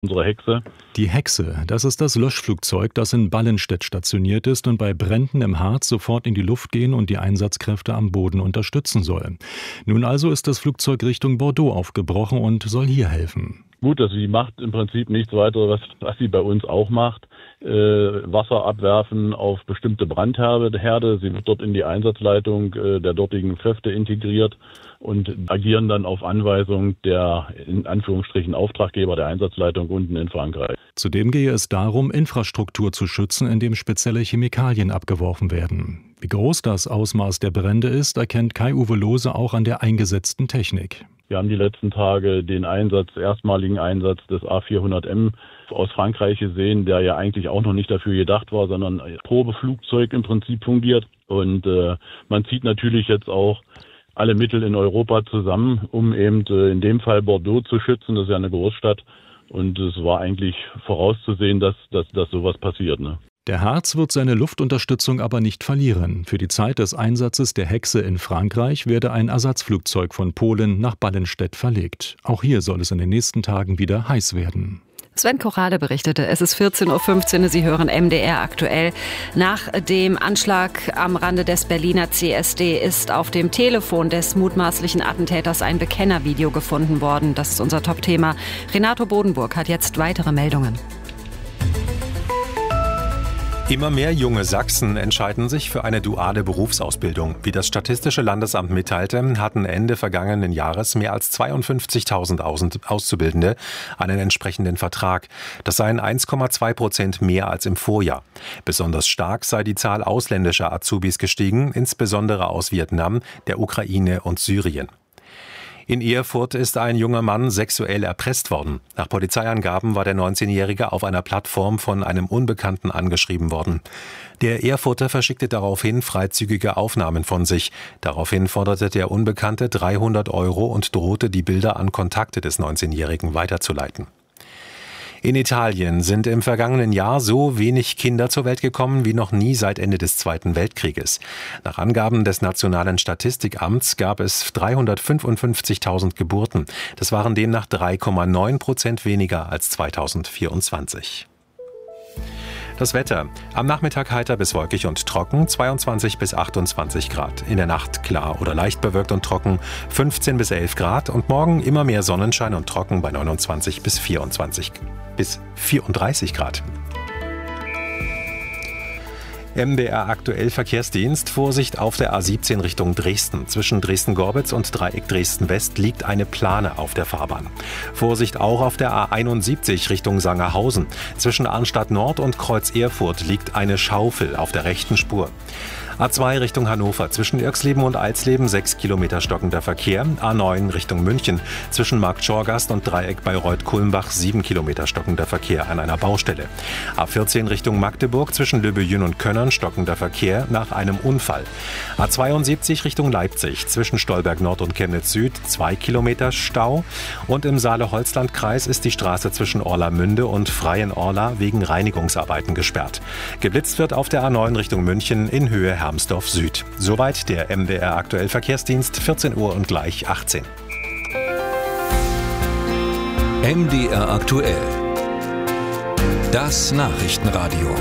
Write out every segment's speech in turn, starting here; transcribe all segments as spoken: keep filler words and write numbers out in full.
Unsere Hexe. Die Hexe, das ist das Löschflugzeug, das in Ballenstedt stationiert ist und bei Bränden im Harz sofort in die Luft gehen und die Einsatzkräfte am Boden unterstützen soll. Nun also ist das Flugzeug Richtung Bordeaux aufgebrochen und soll hier helfen. Gut, also sie macht im Prinzip nichts weiteres, was, was sie bei uns auch macht. Äh, Wasser abwerfen auf bestimmte Brandherde. Sie wird dort in die Einsatzleitung äh, der dortigen Kräfte integriert und agieren dann auf Anweisung der, in Anführungsstrichen, Auftraggeber der Einsatzleitung unten in Frankreich. Zudem gehe es darum, Infrastruktur zu schützen, indem spezielle Chemikalien abgeworfen werden. Wie groß das Ausmaß der Brände ist, erkennt Kai-Uwe Lohse auch an der eingesetzten Technik. Wir haben die letzten Tage den Einsatz, erstmaligen Einsatz des A vierhundert M aus Frankreich gesehen, der ja eigentlich auch noch nicht dafür gedacht war, sondern als Probeflugzeug im Prinzip fungiert. Und äh, man zieht natürlich jetzt auch alle Mittel in Europa zusammen, um eben äh, in dem Fall Bordeaux zu schützen. Das ist ja eine Großstadt. Und es war eigentlich vorauszusehen, dass, dass, dass sowas passiert, ne? Der Harz wird seine Luftunterstützung aber nicht verlieren. Für die Zeit des Einsatzes der Hexe in Frankreich werde ein Ersatzflugzeug von Polen nach Ballenstedt verlegt. Auch hier soll es in den nächsten Tagen wieder heiß werden. Sven Korade berichtete, es ist vierzehn Uhr fünfzehn, Sie hören M D R aktuell. Nach dem Anschlag am Rande des Berliner C S D ist auf dem Telefon des mutmaßlichen Attentäters ein Bekennervideo gefunden worden. Das ist unser Top-Thema. Renato Bodenburg hat jetzt weitere Meldungen. Immer mehr junge Sachsen entscheiden sich für eine duale Berufsausbildung. Wie das Statistische Landesamt mitteilte, hatten Ende vergangenen Jahres mehr als zweiundfünfzigtausend Auszubildende einen entsprechenden Vertrag. Das seien eins Komma zwei Prozent mehr als im Vorjahr. Besonders stark sei die Zahl ausländischer Azubis gestiegen, insbesondere aus Vietnam, der Ukraine und Syrien. In Erfurt ist ein junger Mann sexuell erpresst worden. Nach Polizeiangaben war der neunzehnjährige auf einer Plattform von einem Unbekannten angeschrieben worden. Der Erfurter verschickte daraufhin freizügige Aufnahmen von sich. Daraufhin forderte der Unbekannte dreihundert Euro und drohte, die Bilder an Kontakte des neunzehnjährigen weiterzuleiten. In Italien sind im vergangenen Jahr so wenig Kinder zur Welt gekommen wie noch nie seit Ende des Zweiten Weltkrieges. Nach Angaben des Nationalen Statistikamts gab es dreihundertfünfundfünfzigtausend Geburten. Das waren demnach drei Komma neun Prozent weniger als zweitausendvierundzwanzig. Das Wetter. Am Nachmittag heiter bis wolkig und trocken, zweiundzwanzig bis achtundzwanzig Grad. In der Nacht klar oder leicht bewölkt und trocken, fünfzehn bis elf Grad. Und morgen immer mehr Sonnenschein und trocken bei neunundzwanzig bis vierundzwanzig bis vierunddreißig Grad. M D R aktuell Verkehrsdienst. Vorsicht auf der A siebzehn Richtung Dresden. Zwischen Dresden-Gorbitz und Dreieck Dresden-West liegt eine Plane auf der Fahrbahn. Vorsicht auch auf der A einundsiebzig Richtung Sangerhausen. Zwischen Arnstadt Nord und Kreuz Erfurt liegt eine Schaufel auf der rechten Spur. A zwei Richtung Hannover. Zwischen Irxleben und Alsleben sechs Kilometer stockender Verkehr. A neun Richtung München. Zwischen Markt Schorgast und Dreieck Bayreuth-Kulmbach sieben Kilometer stockender Verkehr an einer Baustelle. A vierzehn Richtung Magdeburg. Zwischen Löbejün und Könnern stockender Verkehr nach einem Unfall. A zweiundsiebzig Richtung Leipzig. Zwischen Stolberg Nord und Chemnitz Süd zwei Kilometer Stau. Und im Saale-Holzland-Kreis ist die Straße zwischen Orlamünde und Freienorla wegen Reinigungsarbeiten gesperrt. Geblitzt wird auf der A neun Richtung München in Höhe Hermsdorf Süd. Soweit der M D R aktuell Verkehrsdienst, vierzehn Uhr und gleich achtzehn. M D R aktuell. Das Nachrichtenradio.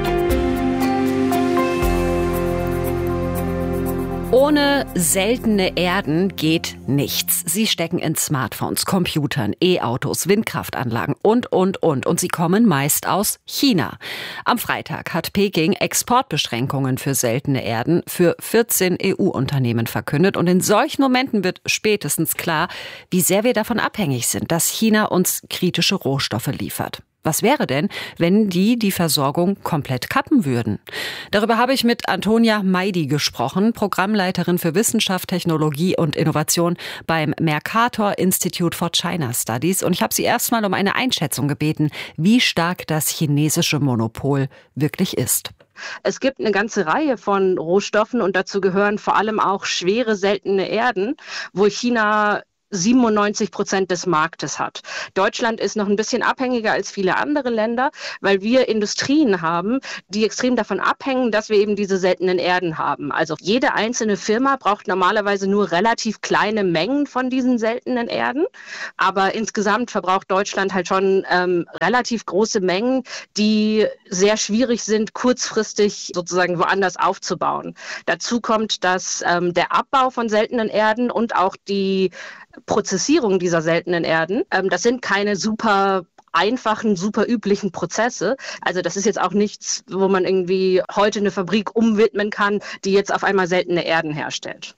Ohne seltene Erden geht nichts. Sie stecken in Smartphones, Computern, E-Autos, Windkraftanlagen und, und, und. Und sie kommen meist aus China. Am Freitag hat Peking Exportbeschränkungen für seltene Erden für vierzehn E U-Unternehmen verkündet. Und in solchen Momenten wird spätestens klar, wie sehr wir davon abhängig sind, dass China uns kritische Rohstoffe liefert. Was wäre denn, wenn die die Versorgung komplett kappen würden? Darüber habe ich mit Antonia Meidi gesprochen, Programmleiterin für Wissenschaft, Technologie und Innovation beim Mercator Institute for China Studies. Und ich habe sie erstmal um eine Einschätzung gebeten, wie stark das chinesische Monopol wirklich ist. Es gibt eine ganze Reihe von Rohstoffen und dazu gehören vor allem auch schwere, seltene Erden, wo China siebenundneunzig Prozent des Marktes hat. Deutschland ist noch ein bisschen abhängiger als viele andere Länder, weil wir Industrien haben, die extrem davon abhängen, dass wir eben diese seltenen Erden haben. Also jede einzelne Firma braucht normalerweise nur relativ kleine Mengen von diesen seltenen Erden, aber insgesamt verbraucht Deutschland halt schon ähm, relativ große Mengen, die sehr schwierig sind, kurzfristig sozusagen woanders aufzubauen. Dazu kommt, dass ähm, der Abbau von seltenen Erden und auch die Prozessierung dieser seltenen Erden, ähm, das sind keine super einfachen, super üblichen Prozesse. Also das ist jetzt auch nichts, wo man irgendwie heute eine Fabrik umwidmen kann, die jetzt auf einmal seltene Erden herstellt.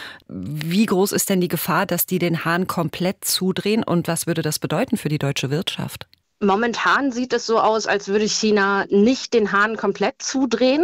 Wie groß ist denn die Gefahr, dass die den Hahn komplett zudrehen und was würde das bedeuten für die deutsche Wirtschaft? Momentan sieht es so aus, als würde China nicht den Hahn komplett zudrehen,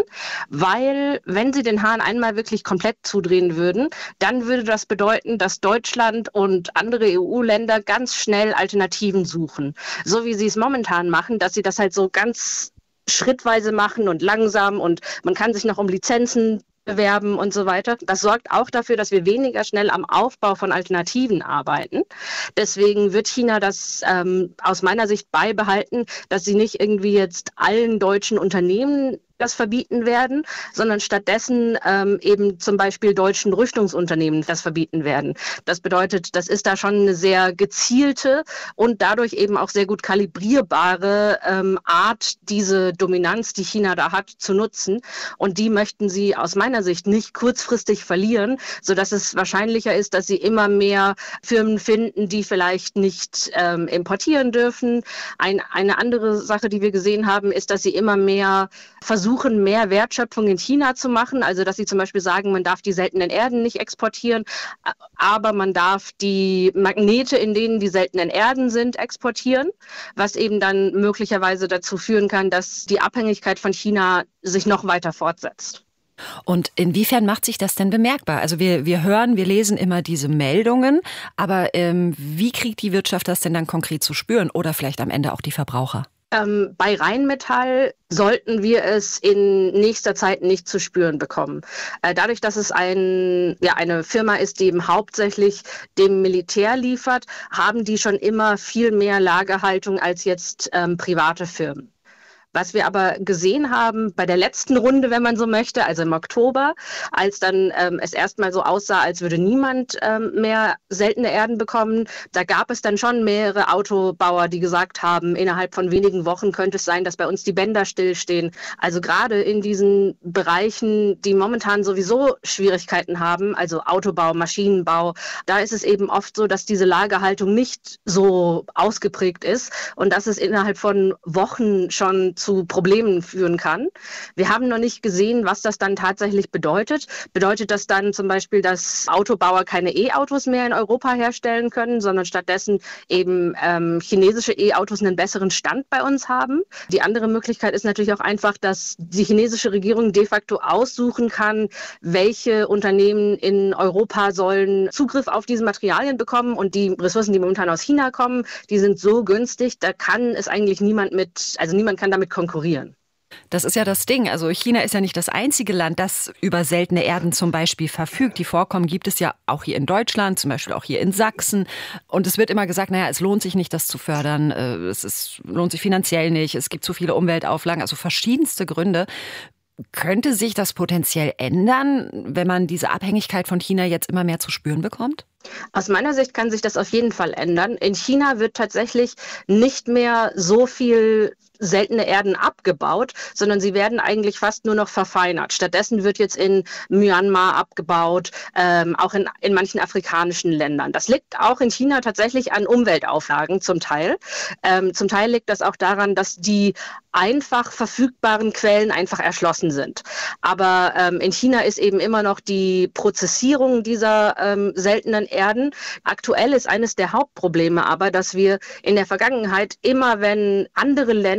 weil wenn sie den Hahn einmal wirklich komplett zudrehen würden, dann würde das bedeuten, dass Deutschland und andere E U-Länder ganz schnell Alternativen suchen. So wie sie es momentan machen, dass sie das halt so ganz schrittweise machen und langsam und man kann sich noch um Lizenzen bewerben und so weiter. Das sorgt auch dafür, dass wir weniger schnell am Aufbau von Alternativen arbeiten. Deswegen wird China das ähm, aus meiner Sicht beibehalten, dass sie nicht irgendwie jetzt allen deutschen Unternehmen das verbieten werden, sondern stattdessen ähm, eben zum Beispiel deutschen Rüstungsunternehmen das verbieten werden. Das bedeutet, das ist da schon eine sehr gezielte und dadurch eben auch sehr gut kalibrierbare ähm, Art, diese Dominanz, die China da hat, zu nutzen. Und die möchten sie aus meiner Sicht nicht kurzfristig verlieren, sodass es wahrscheinlicher ist, dass sie immer mehr Firmen finden, die vielleicht nicht ähm, importieren dürfen. Ein, eine andere Sache, die wir gesehen haben, ist, dass sie immer mehr versuchen, versuchen, mehr Wertschöpfung in China zu machen, also dass sie zum Beispiel sagen, man darf die seltenen Erden nicht exportieren, aber man darf die Magnete, in denen die seltenen Erden sind, exportieren, was eben dann möglicherweise dazu führen kann, dass die Abhängigkeit von China sich noch weiter fortsetzt. Und inwiefern macht sich das denn bemerkbar? Also wir, wir hören, wir lesen immer diese Meldungen, aber ähm, wie kriegt die Wirtschaft das denn dann konkret zu spüren oder vielleicht am Ende auch die Verbraucher? Ähm, bei Rheinmetall sollten wir es in nächster Zeit nicht zu spüren bekommen. Äh, dadurch, dass es ein, ja, eine Firma ist, die eben hauptsächlich dem Militär liefert, haben die schon immer viel mehr Lagerhaltung als jetzt ähm, private Firmen. Was wir aber gesehen haben bei der letzten Runde, wenn man so möchte, also im Oktober, als dann ähm, es erstmal so aussah, als würde niemand ähm, mehr seltene Erden bekommen, da gab es dann schon mehrere Autobauer, die gesagt haben, innerhalb von wenigen Wochen könnte es sein, dass bei uns die Bänder stillstehen. Also gerade in diesen Bereichen, die momentan sowieso Schwierigkeiten haben, also Autobau, Maschinenbau, da ist es eben oft so, dass diese Lagerhaltung nicht so ausgeprägt ist und dass es innerhalb von Wochen schon zu Problemen führen kann. Wir haben noch nicht gesehen, was das dann tatsächlich bedeutet. Bedeutet das dann zum Beispiel, dass Autobauer keine E-Autos mehr in Europa herstellen können, sondern stattdessen eben ähm, chinesische E-Autos einen besseren Stand bei uns haben? Die andere Möglichkeit ist natürlich auch einfach, dass die chinesische Regierung de facto aussuchen kann, welche Unternehmen in Europa sollen Zugriff auf diese Materialien bekommen und die Ressourcen, die momentan aus China kommen, die sind so günstig, da kann es eigentlich niemand mit, also niemand kann damit konkurrieren. Das ist ja das Ding. Also China ist ja nicht das einzige Land, das über seltene Erden zum Beispiel verfügt. Die Vorkommen gibt es ja auch hier in Deutschland, zum Beispiel auch hier in Sachsen. Und es wird immer gesagt, naja, es lohnt sich nicht, das zu fördern. Es ist, lohnt sich finanziell nicht. Es gibt zu viele Umweltauflagen, also verschiedenste Gründe. Könnte sich das potenziell ändern, wenn man diese Abhängigkeit von China jetzt immer mehr zu spüren bekommt? Aus meiner Sicht kann sich das auf jeden Fall ändern. In China wird tatsächlich nicht mehr so viel seltene Erden abgebaut, sondern sie werden eigentlich fast nur noch verfeinert. Stattdessen wird jetzt in Myanmar abgebaut, ähm, auch in, in manchen afrikanischen Ländern. Das liegt auch in China tatsächlich an Umweltauflagen zum Teil. Ähm, zum Teil liegt das auch daran, dass die einfach verfügbaren Quellen einfach erschlossen sind. Aber ähm, in China ist eben immer noch die Prozessierung dieser ähm, seltenen Erden. Aktuell ist eines der Hauptprobleme aber, dass wir in der Vergangenheit immer, wenn andere Länder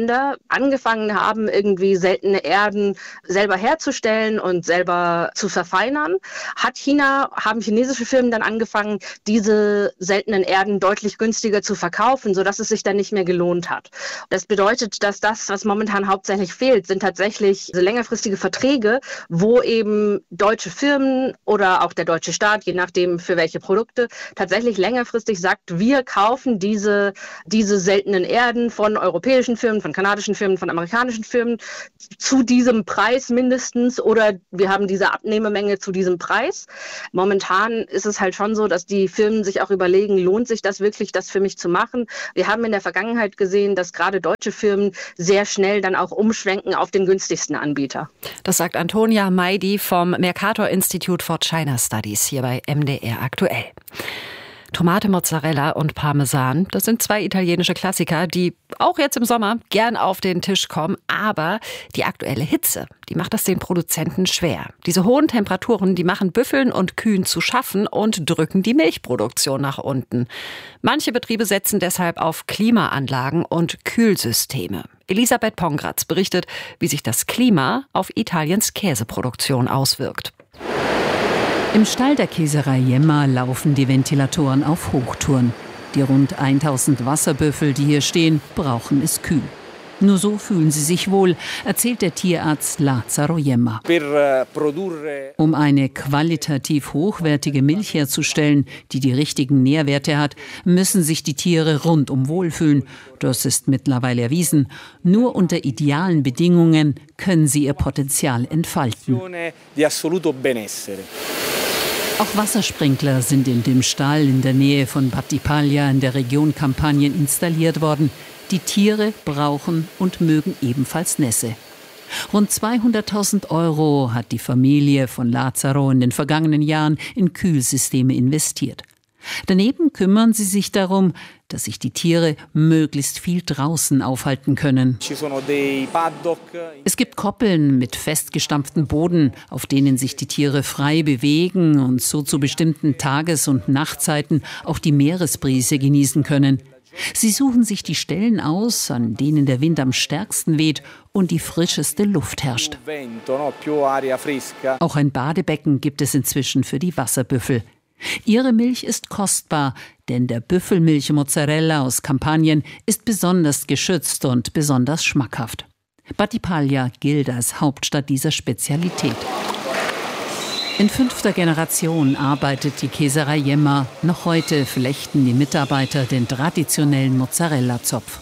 Länder angefangen haben, irgendwie seltene Erden selber herzustellen und selber zu verfeinern, hat China, haben chinesische Firmen dann angefangen, diese seltenen Erden deutlich günstiger zu verkaufen, sodass es sich dann nicht mehr gelohnt hat. Das bedeutet, dass das, was momentan hauptsächlich fehlt, sind tatsächlich längerfristige Verträge, wo eben deutsche Firmen oder auch der deutsche Staat, je nachdem für welche Produkte, tatsächlich längerfristig sagt, wir kaufen diese, diese seltenen Erden von europäischen Firmen, von kanadischen Firmen, von amerikanischen Firmen zu diesem Preis mindestens oder wir haben diese Abnehmemenge zu diesem Preis. Momentan ist es halt schon so, dass die Firmen sich auch überlegen, lohnt sich das wirklich, das für mich zu machen? Wir haben in der Vergangenheit gesehen, dass gerade deutsche Firmen sehr schnell dann auch umschwenken auf den günstigsten Anbieter. Das sagt Antonia Meidi vom Mercator Institute for China Studies hier bei M D R aktuell. Tomate, Mozzarella und Parmesan, das sind zwei italienische Klassiker, die auch jetzt im Sommer gern auf den Tisch kommen. Aber die aktuelle Hitze, die macht das den Produzenten schwer. Diese hohen Temperaturen, die machen Büffeln und Kühen zu schaffen und drücken die Milchproduktion nach unten. Manche Betriebe setzen deshalb auf Klimaanlagen und Kühlsysteme. Elisabeth Pongratz berichtet, wie sich das Klima auf Italiens Käseproduktion auswirkt. Im Stall der Käserei Jemma laufen die Ventilatoren auf Hochtouren. Die rund tausend Wasserbüffel, die hier stehen, brauchen es kühl. Nur so fühlen sie sich wohl, erzählt der Tierarzt Lazzaro Jemma. Um eine qualitativ hochwertige Milch herzustellen, die die richtigen Nährwerte hat, müssen sich die Tiere rundum wohlfühlen. Das ist mittlerweile erwiesen. Nur unter idealen Bedingungen können sie ihr Potenzial entfalten. Auch Wassersprinkler sind in dem Stall in der Nähe von Battipaglia in der Region Kampanien installiert worden. Die Tiere brauchen und mögen ebenfalls Nässe. Rund zweihunderttausend Euro hat die Familie von Lazzaro in den vergangenen Jahren in Kühlsysteme investiert. Daneben kümmern sie sich darum, dass sich die Tiere möglichst viel draußen aufhalten können. Es gibt Koppeln mit festgestampftem Boden, auf denen sich die Tiere frei bewegen und so zu bestimmten Tages- und Nachtzeiten auch die Meeresbrise genießen können. Sie suchen sich die Stellen aus, an denen der Wind am stärksten weht und die frischeste Luft herrscht. Auch ein Badebecken gibt es inzwischen für die Wasserbüffel. Ihre Milch ist kostbar, denn der Büffelmilch-Mozzarella aus Kampanien ist besonders geschützt und besonders schmackhaft. Battipaglia gilt als Hauptstadt dieser Spezialität. In fünfter Generation arbeitet die Käserei Jemma. Noch heute flechten die Mitarbeiter den traditionellen Mozzarella-Zopf.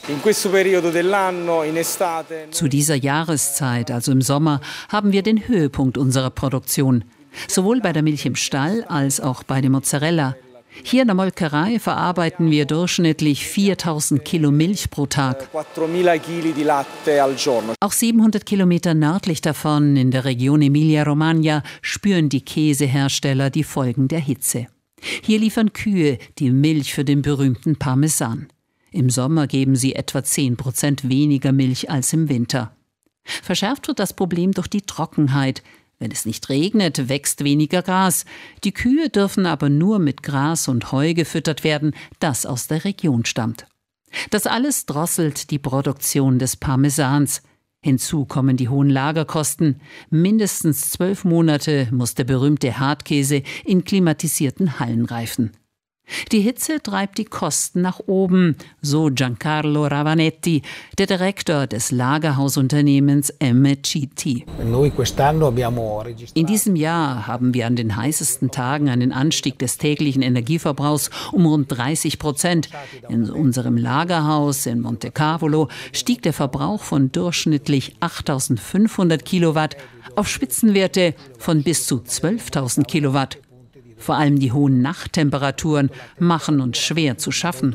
Zu dieser Jahreszeit, also im Sommer, haben wir den Höhepunkt unserer Produktion. Sowohl bei der Milch im Stall als auch bei der Mozzarella. Hier in der Molkerei verarbeiten wir durchschnittlich viertausend Kilo Milch pro Tag. Auch siebenhundert Kilometer nördlich davon, in der Region Emilia-Romagna, spüren die Käsehersteller die Folgen der Hitze. Hier liefern Kühe die Milch für den berühmten Parmesan. Im Sommer geben sie etwa zehn Prozent weniger Milch als im Winter. Verschärft wird das Problem durch die Trockenheit. Wenn es nicht regnet, wächst weniger Gras. Die Kühe dürfen aber nur mit Gras und Heu gefüttert werden, das aus der Region stammt. Das alles drosselt die Produktion des Parmesans. Hinzu kommen die hohen Lagerkosten. Mindestens zwölf Monate muss der berühmte Hartkäse in klimatisierten Hallen reifen. Die Hitze treibt die Kosten nach oben, so Giancarlo Ravanetti, der Direktor des Lagerhausunternehmens M C T. In diesem Jahr haben wir an den heißesten Tagen einen Anstieg des täglichen Energieverbrauchs um rund dreißig Prozent. In unserem Lagerhaus in Montecavolo stieg der Verbrauch von durchschnittlich achttausendfünfhundert Kilowatt auf Spitzenwerte von bis zu zwölftausend Kilowatt. Vor allem die hohen Nachttemperaturen machen uns schwer zu schaffen.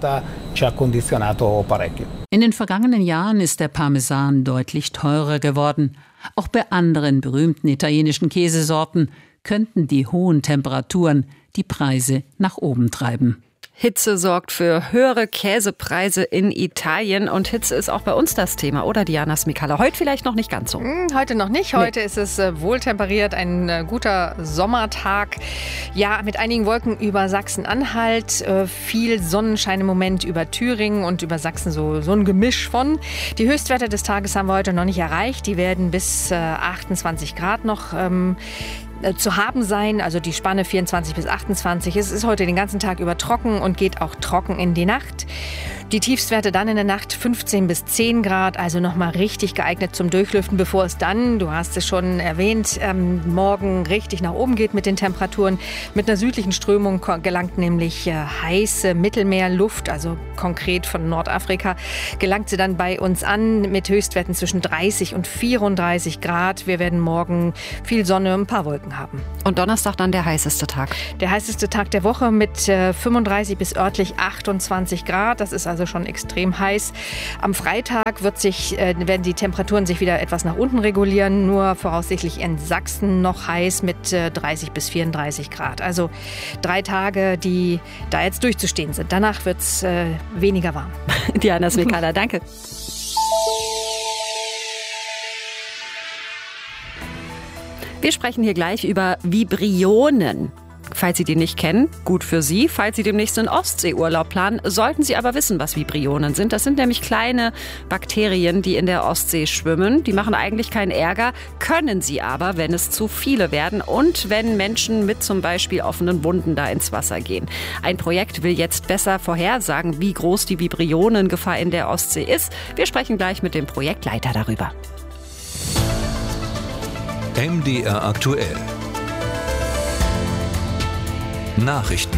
In den vergangenen Jahren ist der Parmesan deutlich teurer geworden. Auch bei anderen berühmten italienischen Käsesorten könnten die hohen Temperaturen die Preise nach oben treiben. Hitze sorgt für höhere Käsepreise in Italien und Hitze ist auch bei uns das Thema, oder Diana Smikala? Heute vielleicht noch nicht ganz so. Heute noch nicht. Heute nee. ist es äh, wohltemperiert, ein äh, guter Sommertag. Ja, mit einigen Wolken über Sachsen-Anhalt, äh, viel Sonnenschein im Moment über Thüringen und über Sachsen, so, so ein Gemisch von. Die Höchstwerte des Tages haben wir heute noch nicht erreicht. Die werden bis äh, achtundzwanzig Grad noch ähm, zu haben sein, also die Spanne vierundzwanzig bis achtundzwanzig. Es ist heute den ganzen Tag über trocken und geht auch trocken in die Nacht. Die Tiefstwerte dann in der Nacht fünfzehn bis zehn Grad, also nochmal richtig geeignet zum Durchlüften, bevor es dann, du hast es schon erwähnt, ähm, morgen richtig nach oben geht mit den Temperaturen. Mit einer südlichen Strömung gelangt nämlich äh, heiße Mittelmeerluft, also konkret von Nordafrika, gelangt sie dann bei uns an mit Höchstwerten zwischen dreißig und vierunddreißig Grad. Wir werden morgen viel Sonne und ein paar Wolken haben. Und Donnerstag dann der heißeste Tag? Der heißeste Tag der Woche mit äh, fünfunddreißig bis örtlich achtundzwanzig Grad. Das ist also schon extrem heiß. Am Freitag wird sich, äh, werden die Temperaturen sich wieder etwas nach unten regulieren. Nur voraussichtlich in Sachsen noch heiß mit äh, dreißig bis vierunddreißig Grad. Also drei Tage, die da jetzt durchzustehen sind. Danach wird es äh, weniger warm. Diana Smikala, danke. Wir sprechen hier gleich über Vibrionen. Falls Sie die nicht kennen, gut für Sie. Falls Sie demnächst einen Ostseeurlaub planen, sollten Sie aber wissen, was Vibrionen sind. Das sind nämlich kleine Bakterien, die in der Ostsee schwimmen. Die machen eigentlich keinen Ärger, können sie aber, wenn es zu viele werden und wenn Menschen mit zum Beispiel offenen Wunden da ins Wasser gehen. Ein Projekt will jetzt besser vorhersagen, wie groß die Vibrionengefahr in der Ostsee ist. Wir sprechen gleich mit dem Projektleiter darüber. M D R aktuell. Nachrichten.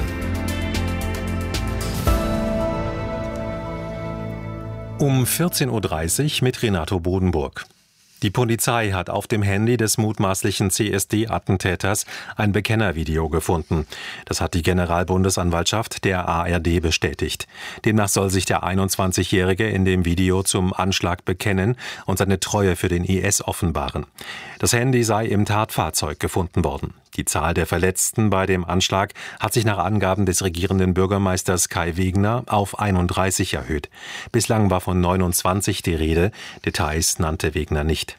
Um vierzehn Uhr dreißig mit Renato Bodenburg. Die Polizei hat auf dem Handy des mutmaßlichen C S D-Attentäters ein Bekennervideo gefunden. Das hat die Generalbundesanwaltschaft der A R D bestätigt. Demnach soll sich der einundzwanzigjährige in dem Video zum Anschlag bekennen und seine Treue für den I S offenbaren. Das Handy sei im Tatfahrzeug gefunden worden. Die Zahl der Verletzten bei dem Anschlag hat sich nach Angaben des regierenden Bürgermeisters Kai Wegner auf einunddreißig erhöht. Bislang war von neunundzwanzig die Rede. Details nannte Wegner nicht.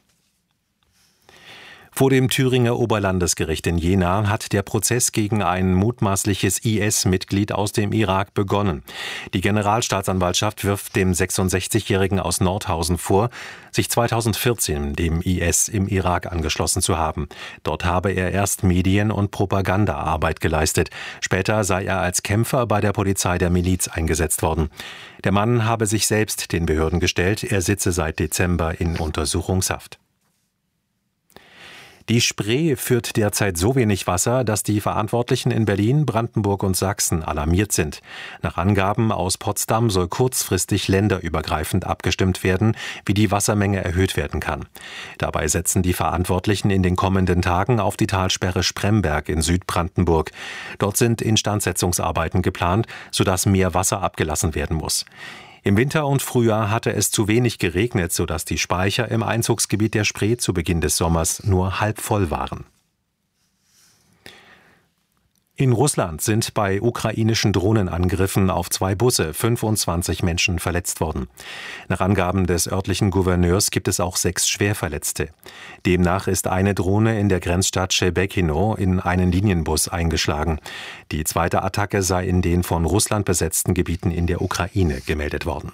Vor dem Thüringer Oberlandesgericht in Jena hat der Prozess gegen ein mutmaßliches I S-Mitglied aus dem Irak begonnen. Die Generalstaatsanwaltschaft wirft dem sechsundsechzigjährigen aus Nordhausen vor, sich zweitausendvierzehn dem I S im Irak angeschlossen zu haben. Dort habe er erst Medien- und Propagandaarbeit geleistet. Später sei er als Kämpfer bei der Polizei der Miliz eingesetzt worden. Der Mann habe sich selbst den Behörden gestellt. Er sitze seit Dezember in Untersuchungshaft. Die Spree führt derzeit so wenig Wasser, dass die Verantwortlichen in Berlin, Brandenburg und Sachsen alarmiert sind. Nach Angaben aus Potsdam soll kurzfristig länderübergreifend abgestimmt werden, wie die Wassermenge erhöht werden kann. Dabei setzen die Verantwortlichen in den kommenden Tagen auf die Talsperre Spremberg in Südbrandenburg. Dort sind Instandsetzungsarbeiten geplant, sodass mehr Wasser abgelassen werden muss. Im Winter und Frühjahr hatte es zu wenig geregnet, sodass die Speicher im Einzugsgebiet der Spree zu Beginn des Sommers nur halb voll waren. In Russland sind bei ukrainischen Drohnenangriffen auf zwei Busse fünfundzwanzig Menschen verletzt worden. Nach Angaben des örtlichen Gouverneurs gibt es auch sechs Schwerverletzte. Demnach ist eine Drohne in der Grenzstadt Shebekino in einen Linienbus eingeschlagen. Die zweite Attacke sei in den von Russland besetzten Gebieten in der Ukraine gemeldet worden.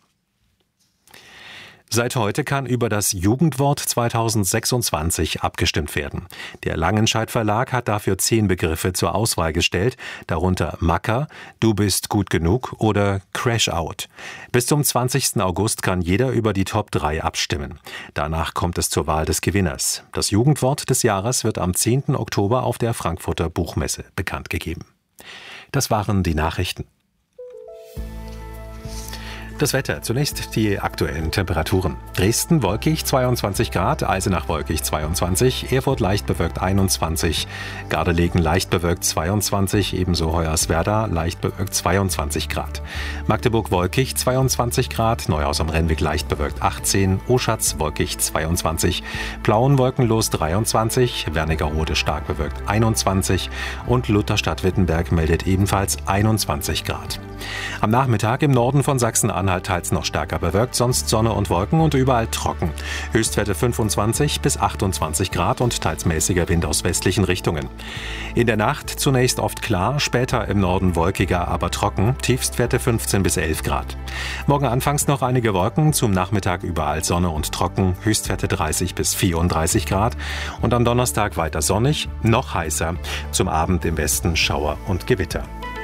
Seit heute kann über das Jugendwort zweitausendsechsundzwanzig abgestimmt werden. Der Langenscheidt Verlag hat dafür zehn Begriffe zur Auswahl gestellt, darunter Macker, Du bist gut genug oder Crash Out. Bis zum zwanzigsten August kann jeder über die Top drei abstimmen. Danach kommt es zur Wahl des Gewinners. Das Jugendwort des Jahres wird am zehnten Oktober auf der Frankfurter Buchmesse bekannt gegeben. Das waren die Nachrichten. Das Wetter. Zunächst die aktuellen Temperaturen. Dresden wolkig zweiundzwanzig Grad, Eisenach wolkig zweiundzwanzig, Erfurt leicht bewölkt einundzwanzig, Gardelegen leicht bewölkt zweiundzwanzig, ebenso Hoyerswerda leicht bewölkt zweiundzwanzig Grad. Magdeburg wolkig zweiundzwanzig Grad, Neuhaus am Rennweg leicht bewölkt achtzehn, Oschatz wolkig zweiundzwanzig, Plauen wolkenlos dreiundzwanzig, Wernigerode stark bewölkt einundzwanzig und Lutherstadt-Wittenberg meldet ebenfalls einundzwanzig Grad. Am Nachmittag im Norden von Sachsen-Anhalt teils noch stärker bewölkt, sonst Sonne und Wolken und überall trocken. Höchstwerte fünfundzwanzig bis achtundzwanzig Grad und teils mäßiger Wind aus westlichen Richtungen. In der Nacht zunächst oft klar, später im Norden wolkiger, aber trocken, Tiefstwerte fünfzehn bis elf Grad. Morgen anfangs noch einige Wolken, zum Nachmittag überall Sonne und trocken, Höchstwerte dreißig bis vierunddreißig Grad und am Donnerstag weiter sonnig, noch heißer, zum Abend im Westen Schauer und Gewitter.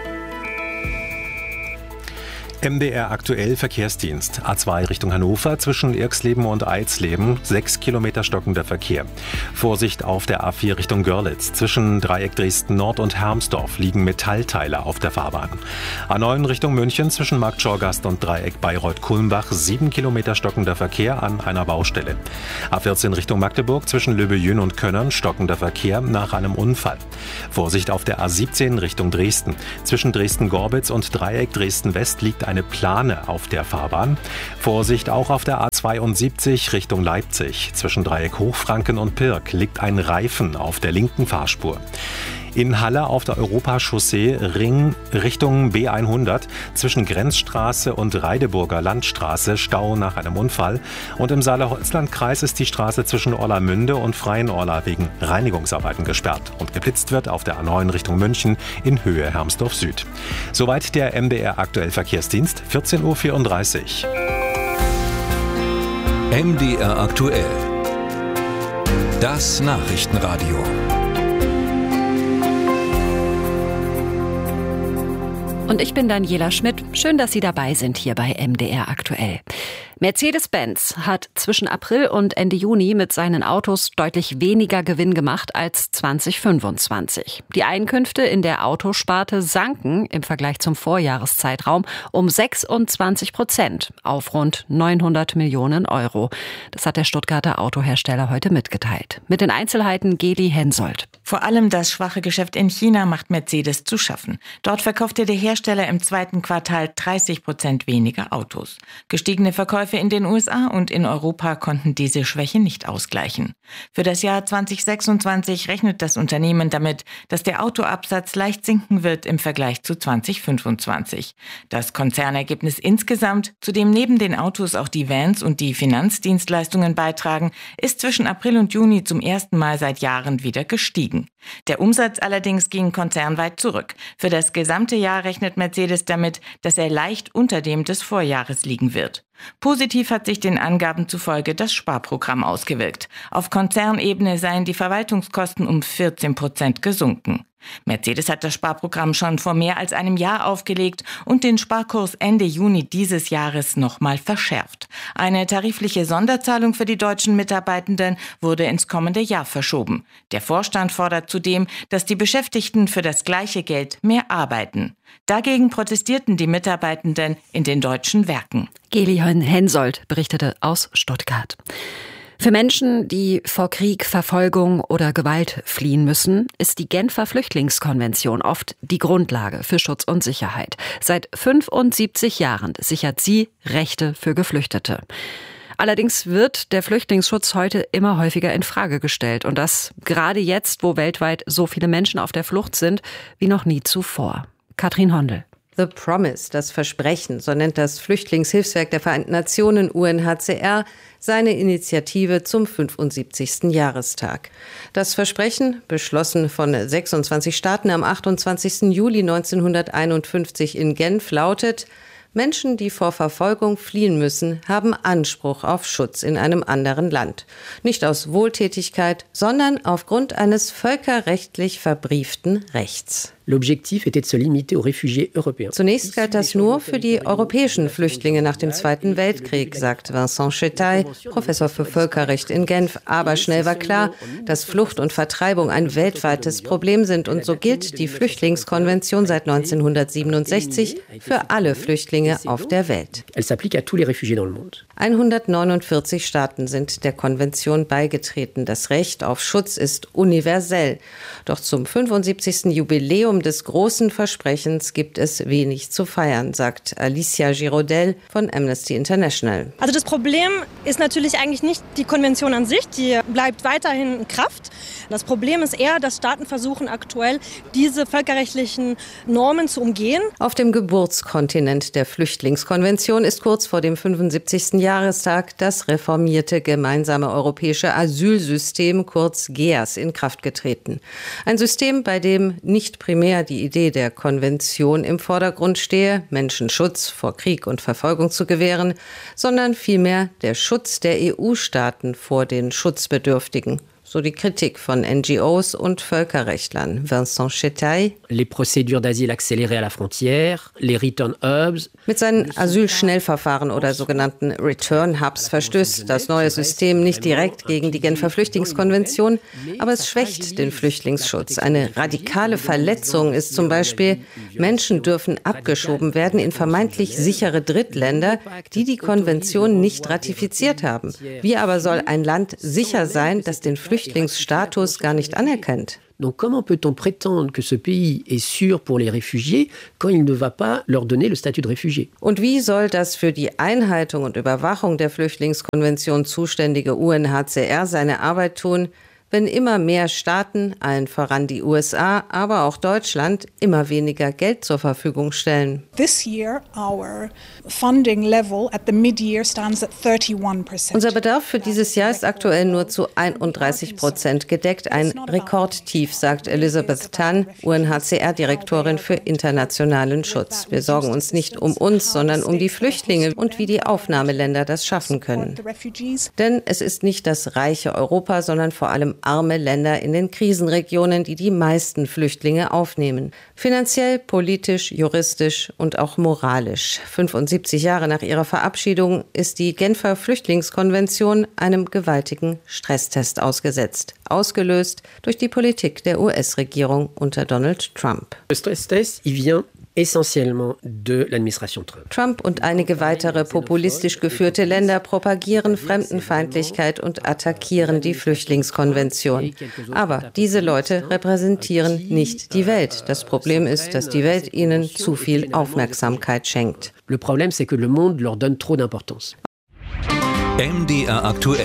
M D R aktuell Verkehrsdienst. A zwei Richtung Hannover zwischen Irxleben und Eisleben. Sechs Kilometer stockender Verkehr. Vorsicht auf der A vier Richtung Görlitz. Zwischen Dreieck Dresden Nord und Hermsdorf liegen Metallteile auf der Fahrbahn. A neun Richtung München zwischen Markt Schorgast und Dreieck Bayreuth-Kulmbach. Sieben Kilometer stockender Verkehr an einer Baustelle. A vierzehn Richtung Magdeburg zwischen Löbejün und Könnern stockender Verkehr nach einem Unfall. Vorsicht auf der A siebzehn Richtung Dresden. Zwischen Dresden-Gorbitz und Dreieck Dresden-West liegt eine Plane auf der Fahrbahn. Vorsicht auch auf der A zweiundsiebzig Richtung Leipzig. Zwischen Dreieck Hochfranken und Pirk liegt ein Reifen auf der linken Fahrspur. In Halle auf der Europachaussee Ring Richtung B hundert zwischen Grenzstraße und Reideburger Landstraße Stau nach einem Unfall. Und im Saale-Holzland-Kreis ist die Straße zwischen Orlamünde und Freienorla wegen Reinigungsarbeiten gesperrt. Und geblitzt wird auf der A neun Richtung München in Höhe Hermsdorf Süd. Soweit der M D R aktuell Verkehrsdienst, vierzehn Uhr vierunddreißig. M D R aktuell. Das Nachrichtenradio. Und ich bin Daniela Schmidt. Schön, dass Sie dabei sind hier bei M D R aktuell. Mercedes-Benz hat zwischen April und Ende Juni mit seinen Autos deutlich weniger Gewinn gemacht als zwanzig fünfundzwanzig. Die Einkünfte in der Autosparte sanken im Vergleich zum Vorjahreszeitraum um sechsundzwanzig Prozent auf rund neunhundert Millionen Euro. Das hat der Stuttgarter Autohersteller heute mitgeteilt. Mit den Einzelheiten Geli Hensoldt. Vor allem das schwache Geschäft in China macht Mercedes zu schaffen. Dort verkaufte der Hersteller im zweiten Quartal dreißig Prozent weniger Autos. Gestiegene Verkäufe in den U S A und in Europa konnten diese Schwäche nicht ausgleichen. Für das Jahr zwanzig sechsundzwanzig rechnet das Unternehmen damit, dass der Autoabsatz leicht sinken wird im Vergleich zu zwanzig fünfundzwanzig. Das Konzernergebnis insgesamt, zu dem neben den Autos auch die Vans und die Finanzdienstleistungen beitragen, ist zwischen April und Juni zum ersten Mal seit Jahren wieder gestiegen. Der Umsatz allerdings ging konzernweit zurück. Für das gesamte Jahr rechnet Mercedes damit, dass er leicht unter dem des Vorjahres liegen wird. Positiv hat sich den Angaben zufolge das Sparprogramm ausgewirkt. Auf Konzernebene seien die Verwaltungskosten um vierzehn Prozent gesunken. Mercedes hat das Sparprogramm schon vor mehr als einem Jahr aufgelegt und den Sparkurs Ende Juni dieses Jahres nochmal verschärft. Eine tarifliche Sonderzahlung für die deutschen Mitarbeitenden wurde ins kommende Jahr verschoben. Der Vorstand fordert zudem, dass die Beschäftigten für das gleiche Geld mehr arbeiten. Dagegen protestierten die Mitarbeitenden in den deutschen Werken. Geli Hensoldt berichtete aus Stuttgart. Für Menschen, die vor Krieg, Verfolgung oder Gewalt fliehen müssen, ist die Genfer Flüchtlingskonvention oft die Grundlage für Schutz und Sicherheit. Seit fünfundsiebzig Jahren sichert sie Rechte für Geflüchtete. Allerdings wird der Flüchtlingsschutz heute immer häufiger in Frage gestellt. Und das gerade jetzt, wo weltweit so viele Menschen auf der Flucht sind wie noch nie zuvor. Katrin Hondel. The Promise, das Versprechen, so nennt das Flüchtlingshilfswerk der Vereinten Nationen U N H C R seine Initiative zum fünfundsiebzigsten Jahrestag. Das Versprechen, beschlossen von sechsundzwanzig Staaten am achtundzwanzigsten Juli neunzehnhunderteinundfünfzig in Genf, lautet: Menschen, die vor Verfolgung fliehen müssen, haben Anspruch auf Schutz in einem anderen Land. Nicht aus Wohltätigkeit, sondern aufgrund eines völkerrechtlich verbrieften Rechts. Zunächst galt das nur für die europäischen Flüchtlinge nach dem Zweiten Weltkrieg, sagt Vincent Chetaille, Professor für Völkerrecht in Genf. Aber schnell war klar, dass Flucht und Vertreibung ein weltweites Problem sind. Und so gilt die Flüchtlingskonvention seit neunzehnhundertsiebenundsechzig für alle Flüchtlinge Flüchtlinge auf der Welt. hundertneunundvierzig Staaten sind der Konvention beigetreten. Das Recht auf Schutz ist universell. Doch zum fünfundsiebzigsten Jubiläum des großen Versprechens gibt es wenig zu feiern, sagt Alicia Girodel von Amnesty International. Also das Problem ist natürlich eigentlich nicht die Konvention an sich, die bleibt weiterhin in Kraft. Das Problem ist eher, dass Staaten versuchen aktuell, diese völkerrechtlichen Normen zu umgehen. Auf dem Geburtskontinent der Flüchtlingskonvention ist kurz vor dem fünfundsiebzigsten Jahrestag das reformierte gemeinsame europäische Asylsystem, kurz G E A S, in Kraft getreten. Ein System, bei dem nicht primär die Idee der Konvention im Vordergrund stehe, Menschen Schutz vor Krieg und Verfolgung zu gewähren, sondern vielmehr der Schutz der E U-Staaten vor den Schutzbedürftigen. So die Kritik von N G Os und Völkerrechtlern. Vincent Chetaille. Les procédures d'asile accélérées à la frontière, les return hubs. Mit seinen Asylschnellverfahren oder sogenannten Return Hubs verstößt das neue System nicht direkt gegen die Genfer Flüchtlingskonvention, aber es schwächt den Flüchtlingsschutz. Eine radikale Verletzung ist zum Beispiel, Menschen dürfen abgeschoben werden in vermeintlich sichere Drittländer, die die Konvention nicht ratifiziert haben. Wie aber soll ein Land sicher sein, das den Flüchtlingsstatus gar nicht anerkennt? Donc comment peut-on prétendre que ce pays est sûr pour les réfugiés quand il ne va pas leur donner le statut de réfugié? Und wie soll das für die Einhaltung und Überwachung der Flüchtlingskonvention zuständige U N H C R seine Arbeit tun, wenn immer mehr Staaten, allen voran die U S A, aber auch Deutschland, immer weniger Geld zur Verfügung stellen? This year, our funding level at the mid-year stands at thirty-one percent. Unser Bedarf für dieses Jahr ist aktuell nur zu einunddreißig Prozent gedeckt. Ein Rekordtief, sagt Elizabeth Tan, U N H C R-Direktorin für internationalen Schutz. Wir sorgen uns nicht um uns, sondern um die Flüchtlinge und wie die Aufnahmeländer das schaffen können. Denn es ist nicht das reiche Europa, sondern vor allem arme Länder in den Krisenregionen, die die meisten Flüchtlinge aufnehmen. Finanziell, politisch, juristisch und auch moralisch. fünfundsiebzig Jahre nach ihrer Verabschiedung ist die Genfer Flüchtlingskonvention einem gewaltigen Stresstest ausgesetzt. Ausgelöst durch die Politik der U S-Regierung unter Donald Trump. Le Stresstest, il vient essentiellement de l'administration Trump. Trump und einige weitere populistisch geführte Länder propagieren Fremdenfeindlichkeit und attackieren die Flüchtlingskonvention. Aber diese Leute repräsentieren nicht die Welt. Das Problem ist, dass die Welt ihnen zu viel Aufmerksamkeit schenkt. Le problème, c'est que le monde leur donne trop d'importance. M D R aktuell.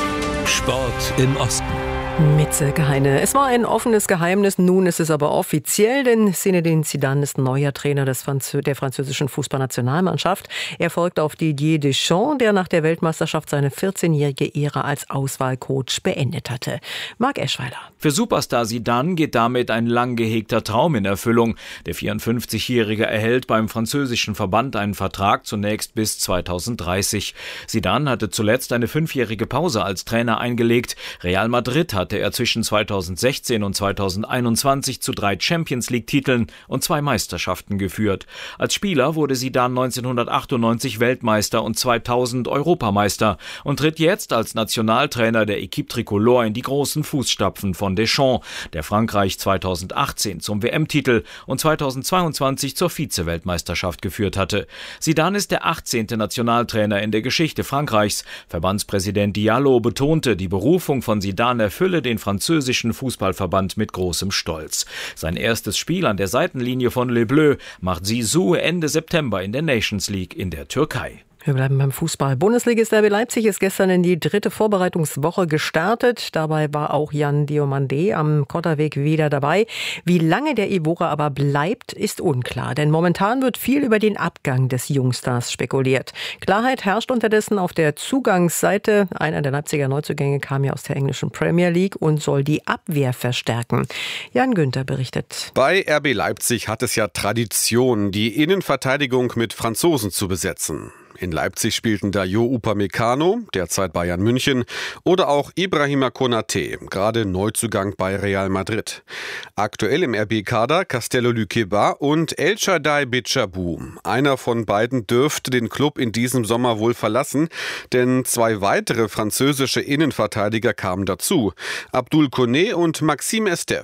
Sport im Osten. Mit Silke Heine. Es war ein offenes Geheimnis, nun ist es aber offiziell, denn Zinedine Zidane ist neuer Trainer des Franzö- der französischen Fußballnationalmannschaft. Er folgt auf Didier Deschamps, der nach der Weltmeisterschaft seine vierzehnjährige Ära als Auswahlcoach beendet hatte. Marc Eschweiler. Für Superstar Zidane geht damit ein lang gehegter Traum in Erfüllung. Der vierundfünfzigjährige erhält beim französischen Verband einen Vertrag zunächst bis zweitausenddreißig. Zidane hatte zuletzt eine fünfjährige Pause als Trainer eingelegt. Real Madrid hat hatte er zwischen zweitausendsechzehn und zweitausendeinundzwanzig zu drei Champions-League-Titeln und zwei Meisterschaften geführt. Als Spieler wurde Zidane neunzehnhundertachtundneunzig Weltmeister und zweitausend Europameister und tritt jetzt als Nationaltrainer der Équipe Tricolore in die großen Fußstapfen von Deschamps, der Frankreich zweitausendachtzehn zum W M-Titel und zweitausendzweiundzwanzig zur Vize-Weltmeisterschaft geführt hatte. Zidane ist der achtzehnte Nationaltrainer in der Geschichte Frankreichs. Verbandspräsident Diallo betonte, die Berufung von Zidane erfülle den französischen Fußballverband mit großem Stolz. Sein erstes Spiel an der Seitenlinie von Les Bleus macht Zizou Ende September in der Nations League in der Türkei. Wir bleiben beim Fußball. Bundesligist R B Leipzig ist gestern in die dritte Vorbereitungswoche gestartet. Dabei war auch Jan Diomandé am Kotterweg wieder dabei. Wie lange der Ivora aber bleibt, ist unklar. Denn momentan wird viel über den Abgang des Jungstars spekuliert. Klarheit herrscht unterdessen auf der Zugangsseite. Einer der Leipziger Neuzugänge kam ja aus der englischen Premier League und soll die Abwehr verstärken. Jan Günther berichtet. Bei R B Leipzig hat es ja Tradition, die Innenverteidigung mit Franzosen zu besetzen. In Leipzig spielten da Jo Upamecano, derzeit Bayern München, oder auch Ibrahima Konaté, gerade Neuzugang bei Real Madrid. Aktuell im R B-Kader Castello Luqueba und El Shaddai Bichabou. Einer von beiden dürfte den Club in diesem Sommer wohl verlassen, denn zwei weitere französische Innenverteidiger kamen dazu. Abdul Koné und Maxime Estève.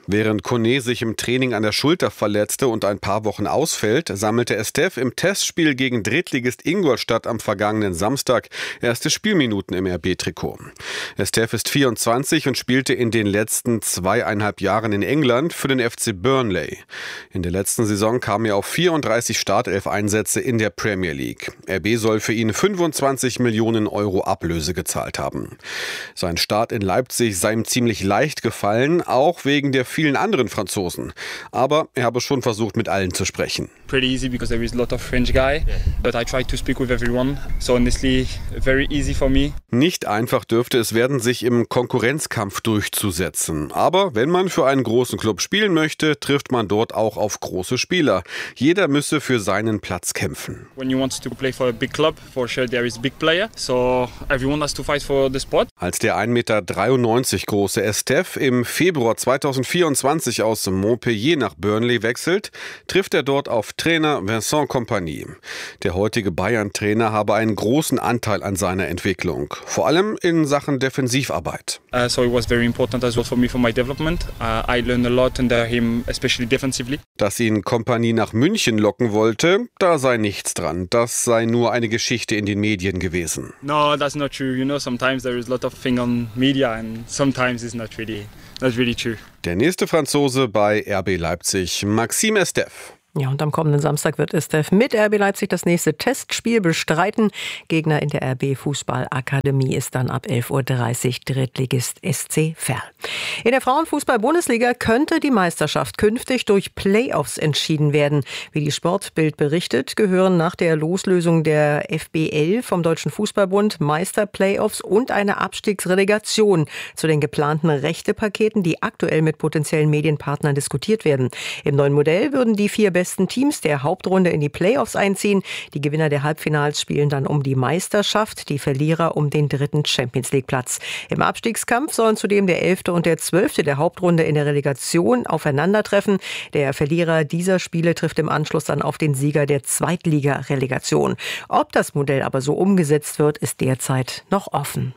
Während Kone sich im Training an der Schulter verletzte und ein paar Wochen ausfällt, sammelte Estev im Testspiel gegen Drittligist Ingolstadt am vergangenen Samstag erste Spielminuten im R B-Trikot. Estev ist vierundzwanzig und spielte in den letzten zweieinhalb Jahren in England für den F C Burnley. In der letzten Saison kam er auf vierunddreißig Startelf-Einsätze in der Premier League. R B soll für ihn fünfundzwanzig Millionen Euro Ablöse gezahlt haben. Sein Start in Leipzig sei ihm ziemlich leicht gefallen, auch wegen der vielen anderen Franzosen. Aber er habe schon versucht, mit allen zu sprechen. Pretty easy because there is a lot of French guy, but I try to speak with everyone. So honestly, very easy for me. Nicht einfach dürfte es werden, sich im Konkurrenzkampf durchzusetzen. Aber wenn man für einen großen Club spielen möchte, trifft man dort auch auf große Spieler. Jeder müsse für seinen Platz kämpfen. When you want to play for a big club, for sure there is big player. So everyone has to fight for the spot. Als der ein Meter dreiundneunzig große Estev im Februar zweitausendvierundzwanzig aus Montpellier nach Burnley wechselt, trifft er dort auf Trainer Vincent Kompany. Der heutige Bayern-Trainer habe einen großen Anteil an seiner Entwicklung, vor allem in Sachen Defensivarbeit. Uh, so it was very important as well for me for my development. Uh, I learned a lot under him, especially defensively. Dass ihn Kompany nach München locken wollte, da sei nichts dran. Das sei nur eine Geschichte in den Medien gewesen. No, that's not true. You know, sometimes there is a lot of thing on media and sometimes it's not really, not really true. Der nächste Franzose bei R B Leipzig, Maxime Estev. Ja, und am kommenden Samstag wird Estev mit R B Leipzig das nächste Testspiel bestreiten. Gegner in der R B Fußballakademie ist dann ab elf Uhr dreißig Drittligist S C Verl. In der Frauenfußball-Bundesliga könnte die Meisterschaft künftig durch Playoffs entschieden werden. Wie die Sportbild berichtet, gehören nach der Loslösung der F B L vom Deutschen Fußballbund Meister-Playoffs und eine Abstiegsrelegation zu den geplanten Rechtepaketen, die aktuell mit potenziellen Medienpartnern diskutiert werden. Im neuen Modell würden die vier besten Teams der Hauptrunde in die Playoffs einziehen. Die Gewinner der Halbfinals spielen dann um die Meisterschaft, die Verlierer um den dritten Champions-League-Platz. Im Abstiegskampf sollen zudem der elfte und der zwölfte der Hauptrunde in der Relegation aufeinandertreffen. Der Verlierer dieser Spiele trifft im Anschluss dann auf den Sieger der Zweitliga-Relegation. Ob das Modell aber so umgesetzt wird, ist derzeit noch offen.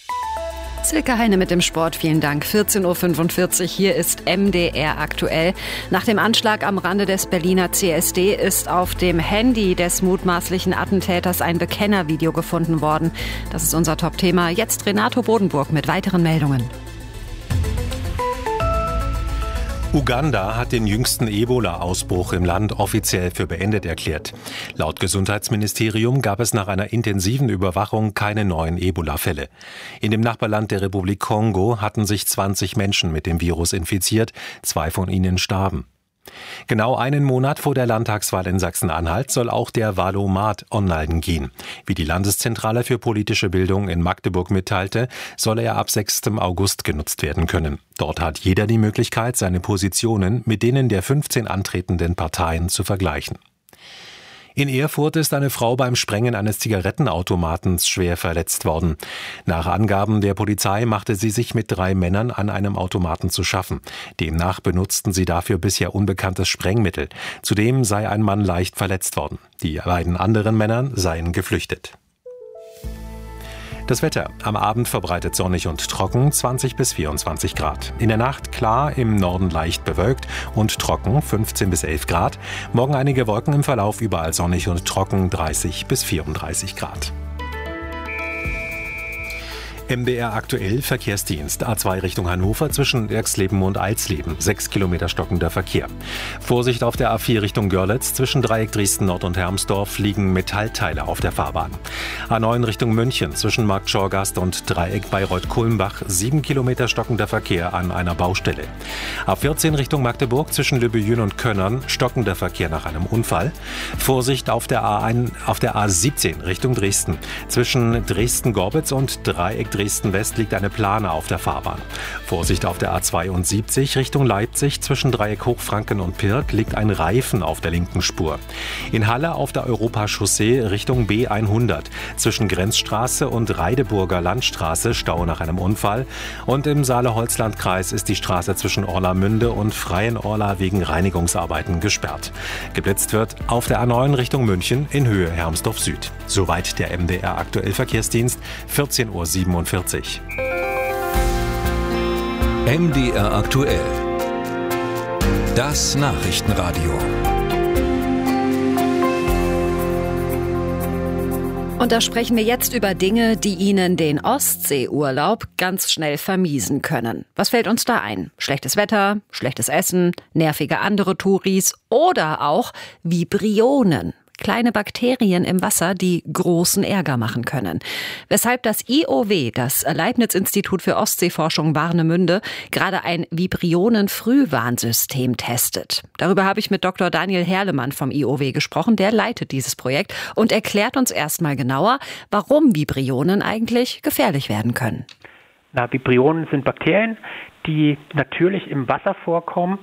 Silke Heine mit dem Sport, vielen Dank. vierzehn Uhr fünfundvierzig, hier ist M D R aktuell. Nach dem Anschlag am Rande des Berliner C S D ist auf dem Handy des mutmaßlichen Attentäters ein Bekennervideo gefunden worden. Das ist unser Top-Thema. Jetzt Renato Bodenburg mit weiteren Meldungen. Uganda hat den jüngsten Ebola-Ausbruch im Land offiziell für beendet erklärt. Laut Gesundheitsministerium gab es nach einer intensiven Überwachung keine neuen Ebola-Fälle. In dem Nachbarland der Republik Kongo hatten sich zwanzig Menschen mit dem Virus infiziert, zwei von ihnen starben. Genau einen Monat vor der Landtagswahl in Sachsen-Anhalt soll auch der Wahlomat online gehen. Wie die Landeszentrale für politische Bildung in Magdeburg mitteilte, soll er ab sechsten August genutzt werden können. Dort hat jeder die Möglichkeit, seine Positionen mit denen der fünfzehn antretenden Parteien zu vergleichen. In Erfurt ist eine Frau beim Sprengen eines Zigarettenautomatens schwer verletzt worden. Nach Angaben der Polizei machte sie sich mit drei Männern an einem Automaten zu schaffen. Demnach benutzten sie dafür bisher unbekanntes Sprengmittel. Zudem sei ein Mann leicht verletzt worden. Die beiden anderen Männer seien geflüchtet. Das Wetter: Am Abend verbreitet sonnig und trocken, zwanzig bis vierundzwanzig Grad. In der Nacht klar, im Norden leicht bewölkt und trocken, fünfzehn bis elf Grad. Morgen einige Wolken im Verlauf, überall sonnig und trocken, dreißig bis vierunddreißig Grad. M D R aktuell Verkehrsdienst. A zwei Richtung Hannover zwischen Erxleben und Alsleben. Sechs Kilometer stockender Verkehr. Vorsicht auf der A vier Richtung Görlitz. Zwischen Dreieck Dresden Nord und Hermsdorf liegen Metallteile auf der Fahrbahn. A neun Richtung München zwischen Markt Schorgast und Dreieck Bayreuth-Kulmbach. Sieben Kilometer stockender Verkehr an einer Baustelle. A vierzehn Richtung Magdeburg zwischen Lübbejün und Könnern. Stockender Verkehr nach einem Unfall. Vorsicht auf der A eins, auf der A siebzehn Richtung Dresden. Zwischen Dresden-Gorbitz und Dreieck Dresden Dresden-West liegt eine Plane auf der Fahrbahn. Vorsicht auf der A zweiundsiebzig Richtung Leipzig. Zwischen Dreieck Hochfranken und Pirk liegt ein Reifen auf der linken Spur. In Halle auf der Europachaussee Richtung B hundert. Zwischen Grenzstraße und Reideburger Landstraße Stau nach einem Unfall. Und im Saale-Holzland-Kreis ist die Straße zwischen Orlamünde und Freienorla wegen Reinigungsarbeiten gesperrt. Geblitzt wird auf der A neun Richtung München in Höhe Hermsdorf Süd. Soweit der M D R aktuell Verkehrsdienst, vierzehn Uhr siebenundvierzig. M D R aktuell. Das Nachrichtenradio. Und da sprechen wir jetzt über Dinge, die Ihnen den Ostseeurlaub ganz schnell vermiesen können. Was fällt uns da ein? Schlechtes Wetter, schlechtes Essen, nervige andere Touris oder auch Vibrionen. Kleine Bakterien im Wasser, die großen Ärger machen können. Weshalb das I O W, das Leibniz-Institut für Ostseeforschung Warnemünde, gerade ein Vibrionen-Frühwarnsystem testet. Darüber habe ich mit Doktor Daniel Herlemann vom I O W gesprochen. Der leitet dieses Projekt und erklärt uns erstmal genauer, warum Vibrionen eigentlich gefährlich werden können. Na, Vibrionen sind Bakterien, die natürlich im Wasser vorkommen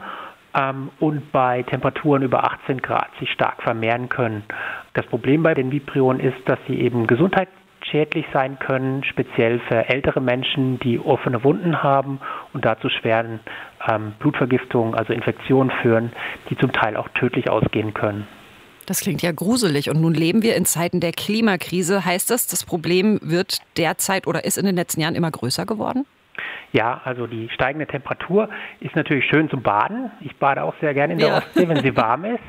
und bei Temperaturen über achtzehn Grad sich stark vermehren können. Das Problem bei den Vibrionen ist, dass sie eben gesundheitsschädlich sein können, speziell für ältere Menschen, die offene Wunden haben und dazu schweren ähm, Blutvergiftungen, also Infektionen führen, die zum Teil auch tödlich ausgehen können. Das klingt ja gruselig. Und nun leben wir in Zeiten der Klimakrise. Heißt das, das Problem wird derzeit oder ist in den letzten Jahren immer größer geworden? Ja, also die steigende Temperatur ist natürlich schön zum Baden. Ich bade auch sehr gerne in der ja. Ostsee, wenn sie warm ist.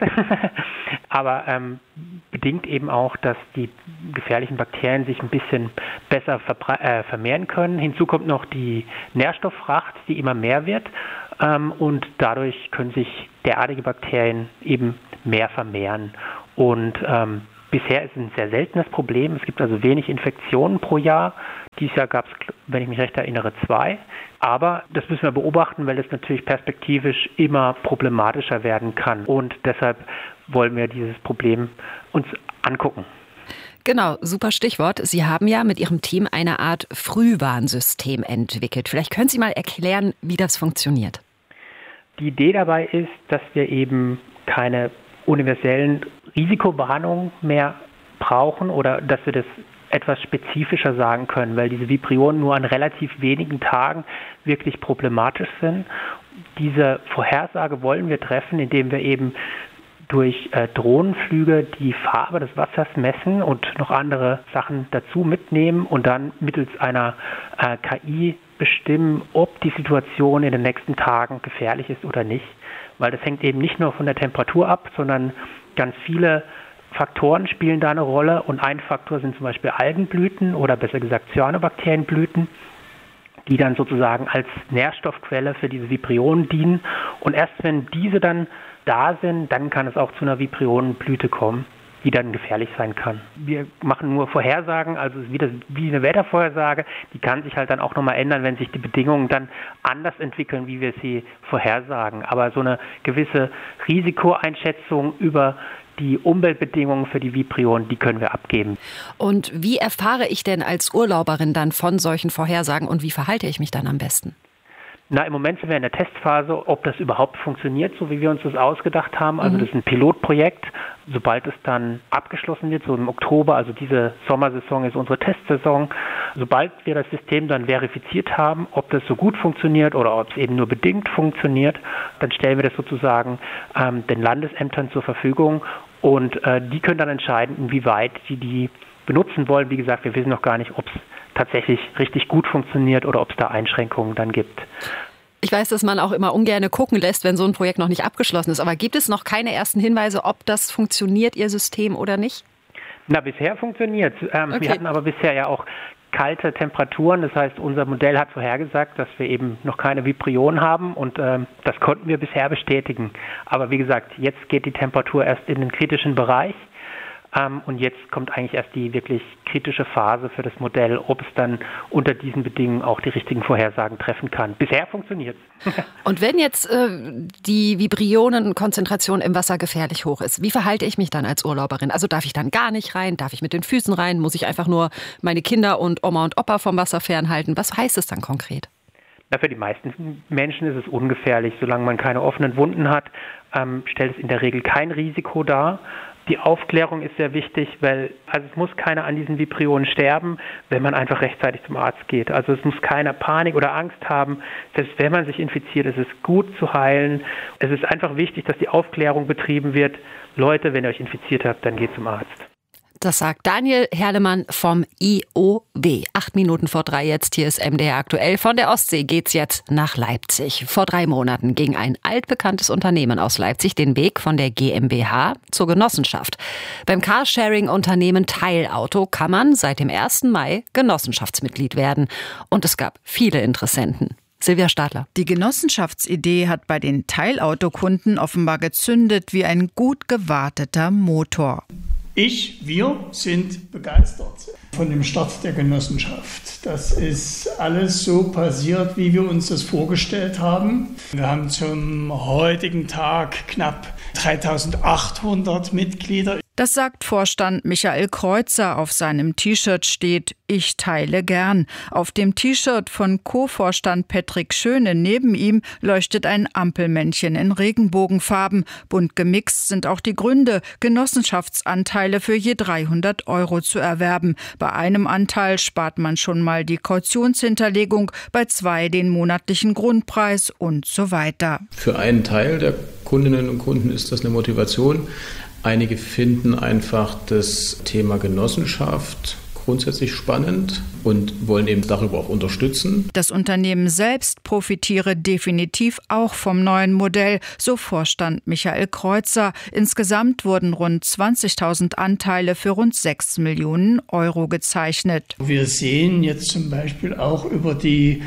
Aber ähm, bedingt eben auch, dass die gefährlichen Bakterien sich ein bisschen besser verbre- äh, vermehren können. Hinzu kommt noch die Nährstofffracht, die immer mehr wird. Ähm, und dadurch können sich derartige Bakterien eben mehr vermehren. Und ähm, bisher ist es ein sehr seltenes Problem. Es gibt also wenig Infektionen pro Jahr. Dieses Jahr gab es, wenn ich mich recht erinnere, zwei. Aber das müssen wir beobachten, weil es natürlich perspektivisch immer problematischer werden kann. Und deshalb wollen wir dieses Problem uns angucken. Genau, super Stichwort. Sie haben ja mit Ihrem Team eine Art Frühwarnsystem entwickelt. Vielleicht können Sie mal erklären, wie das funktioniert. Die Idee dabei ist, dass wir eben keine universellen Risikowarnungen mehr brauchen oder dass wir das etwas spezifischer sagen können, weil diese Vibrionen nur an relativ wenigen Tagen wirklich problematisch sind. Diese Vorhersage wollen wir treffen, indem wir eben durch äh, Drohnenflüge die Farbe des Wassers messen und noch andere Sachen dazu mitnehmen und dann mittels einer äh, K I bestimmen, ob die Situation in den nächsten Tagen gefährlich ist oder nicht. Weil das hängt eben nicht nur von der Temperatur ab, sondern ganz viele Faktoren spielen da eine Rolle und ein Faktor sind zum Beispiel Algenblüten oder besser gesagt Cyanobakterienblüten, die dann sozusagen als Nährstoffquelle für diese Vibrionen dienen. Und erst wenn diese dann da sind, dann kann es auch zu einer Vibrionenblüte kommen, die dann gefährlich sein kann. Wir machen nur Vorhersagen, also wie, das, wie eine Wettervorhersage, die kann sich halt dann auch nochmal ändern, wenn sich die Bedingungen dann anders entwickeln, wie wir sie vorhersagen. Aber so eine gewisse Risikoeinschätzung über die Umweltbedingungen für die Vibrionen, die können wir abgeben. Und wie erfahre ich denn als Urlauberin dann von solchen Vorhersagen und wie verhalte ich mich dann am besten? Na, im Moment sind wir in der Testphase, ob das überhaupt funktioniert, so wie wir uns das ausgedacht haben. Also mhm. das ist ein Pilotprojekt. Sobald es dann abgeschlossen wird, so im Oktober, also diese Sommersaison ist unsere Testsaison, sobald wir das System dann verifiziert haben, ob das so gut funktioniert oder ob es eben nur bedingt funktioniert, dann stellen wir das sozusagen ähm, den Landesämtern zur Verfügung und äh, die können dann entscheiden, inwieweit die die benutzen wollen. Wie gesagt, wir wissen noch gar nicht, ob es tatsächlich richtig gut funktioniert oder ob es da Einschränkungen dann gibt. Ich weiß, dass man auch immer ungern gucken lässt, wenn so ein Projekt noch nicht abgeschlossen ist. Aber gibt es noch keine ersten Hinweise, ob das funktioniert, Ihr System oder nicht? Na, bisher funktioniert es. Ähm, okay. Wir hatten aber bisher ja auch kalte Temperaturen. Das heißt, unser Modell hat vorhergesagt, dass wir eben noch keine Vibrionen haben und ähm, das konnten wir bisher bestätigen. Aber wie gesagt, jetzt geht die Temperatur erst in den kritischen Bereich. Um, und jetzt kommt eigentlich erst die wirklich kritische Phase für das Modell, ob es dann unter diesen Bedingungen auch die richtigen Vorhersagen treffen kann. Bisher funktioniert es. Und wenn jetzt äh, die Vibrionenkonzentration im Wasser gefährlich hoch ist, wie verhalte ich mich dann als Urlauberin? Also darf ich dann gar nicht rein? Darf ich mit den Füßen rein? Muss ich einfach nur meine Kinder und Oma und Opa vom Wasser fernhalten? Was heißt es dann konkret? Na, für die meisten Menschen ist es ungefährlich. Solange man keine offenen Wunden hat, ähm, stellt es in der Regel kein Risiko dar. Die Aufklärung ist sehr wichtig, weil also es muss keiner an diesen Vibrionen sterben, wenn man einfach rechtzeitig zum Arzt geht. Also es muss keiner Panik oder Angst haben. Selbst wenn man sich infiziert, ist es gut zu heilen. Es ist einfach wichtig, dass die Aufklärung betrieben wird. Leute, wenn ihr euch infiziert habt, dann geht zum Arzt. Das sagt Daniel Herlemann vom I O W. Acht Minuten vor drei jetzt, hier ist M D R aktuell. Von der Ostsee geht's jetzt nach Leipzig. Vor drei Monaten ging ein altbekanntes Unternehmen aus Leipzig den Weg von der GmbH zur Genossenschaft. Beim Carsharing-Unternehmen Teilauto kann man seit dem ersten Mai Genossenschaftsmitglied werden. Und es gab viele Interessenten. Silvia Stadler. Die Genossenschaftsidee hat bei den Teilautokunden offenbar gezündet wie ein gut gewarteter Motor. Ich, wir sind begeistert von dem Start der Genossenschaft. Das ist alles so passiert, wie wir uns das vorgestellt haben. Wir haben zum heutigen Tag knapp dreitausendachthundert Mitglieder. Das sagt Vorstand Michael Kreuzer. Auf seinem T-Shirt steht „Ich teile gern". Auf dem T-Shirt von Co-Vorstand Patrick Schöne neben ihm leuchtet ein Ampelmännchen in Regenbogenfarben. Bunt gemixt sind auch die Gründe, Genossenschaftsanteile für je dreihundert Euro zu erwerben. Bei einem Anteil spart man schon mal die Kautionshinterlegung, bei zwei den monatlichen Grundpreis und so weiter. Für einen Teil der Kundinnen und Kunden ist das eine Motivation. Einige finden einfach das Thema Genossenschaft grundsätzlich spannend und wollen eben darüber auch unterstützen. Das Unternehmen selbst profitiere definitiv auch vom neuen Modell, so Vorstand Michael Kreuzer. Insgesamt wurden rund zwanzigtausend Anteile für rund sechs Millionen Euro gezeichnet. Wir sehen jetzt zum Beispiel auch über die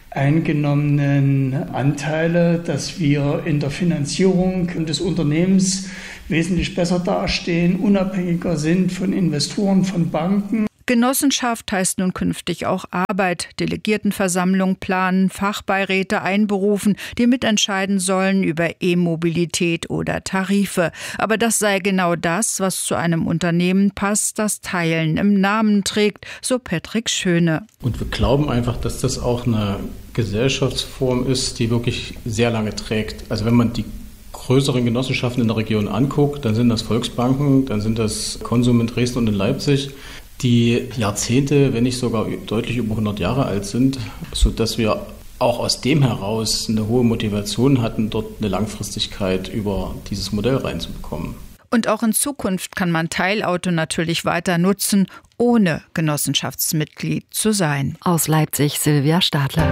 eingenommenen Anteile, dass wir in der Finanzierung des Unternehmens wesentlich besser dastehen, unabhängiger sind von Investoren, von Banken. Genossenschaft heißt nun künftig auch Arbeit, Delegiertenversammlung planen, Fachbeiräte einberufen, die mitentscheiden sollen über E-Mobilität oder Tarife. Aber das sei genau das, was zu einem Unternehmen passt, das Teilen im Namen trägt, so Patrick Schöne. Und wir glauben einfach, dass das auch eine Gesellschaftsform ist, die wirklich sehr lange trägt. Also wenn man die größeren Genossenschaften in der Region anguckt, dann sind das Volksbanken, dann sind das Konsum in Dresden und in Leipzig, die Jahrzehnte, wenn nicht sogar deutlich über hundert Jahre alt sind, sodass wir auch aus dem heraus eine hohe Motivation hatten, dort eine Langfristigkeit über dieses Modell reinzubekommen. Und auch in Zukunft kann man Teilauto natürlich weiter nutzen, ohne Genossenschaftsmitglied zu sein. Aus Leipzig Silvia Stadler.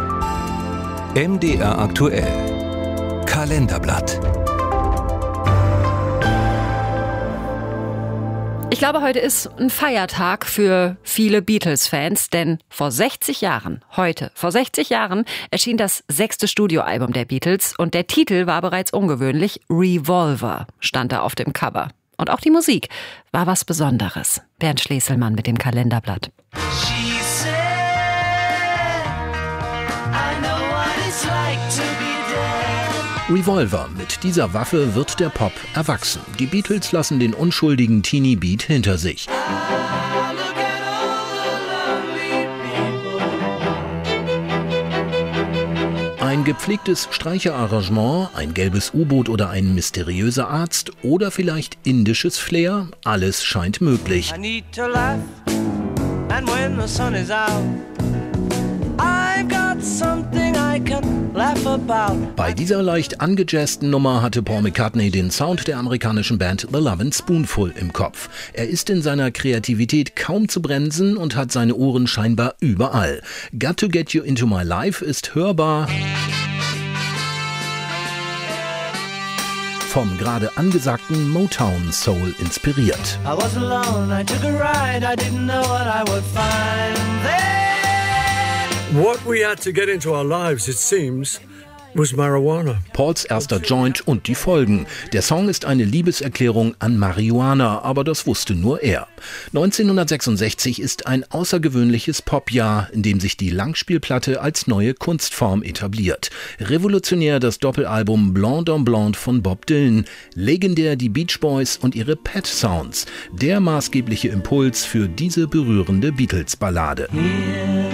M D R aktuell. Kalenderblatt. Ich glaube, heute ist ein Feiertag für viele Beatles-Fans, denn vor sechzig Jahren, heute, vor sechzig Jahren erschien das sechste Studioalbum der Beatles und der Titel war bereits ungewöhnlich. Revolver stand da auf dem Cover. Und auch die Musik war was Besonderes. Bernd Schleselmann mit dem Kalenderblatt. Revolver. Mit dieser Waffe wird der Pop erwachsen. Die Beatles lassen den unschuldigen Teenie Beat hinter sich. Ein gepflegtes Streicherarrangement, ein gelbes U-Boot oder ein mysteriöser Arzt oder vielleicht indisches Flair, alles scheint möglich. Bei dieser leicht angejazzten Nummer hatte Paul McCartney den Sound der amerikanischen Band The Lovin' Spoonful im Kopf. Er ist in seiner Kreativität kaum zu bremsen und hat seine Ohren scheinbar überall. Got to Get You Into My Life ist hörbar vom gerade angesagten Motown Soul inspiriert. I was alone, I took a ride, I didn't know what I would find there. What we had to get into our lives, it seems, was marijuana. Pauls erster Joint und die Folgen. Der Song ist eine Liebeserklärung an Marihuana, aber das wusste nur er. neunzehnhundertsechsundsechzig ist ein außergewöhnliches Popjahr, in dem sich die Langspielplatte als neue Kunstform etabliert. Revolutionär das Doppelalbum Blonde on Blonde von Bob Dylan. Legendär die Beach Boys und ihre Pet Sounds. Der maßgebliche Impuls für diese berührende Beatles-Ballade. Yeah.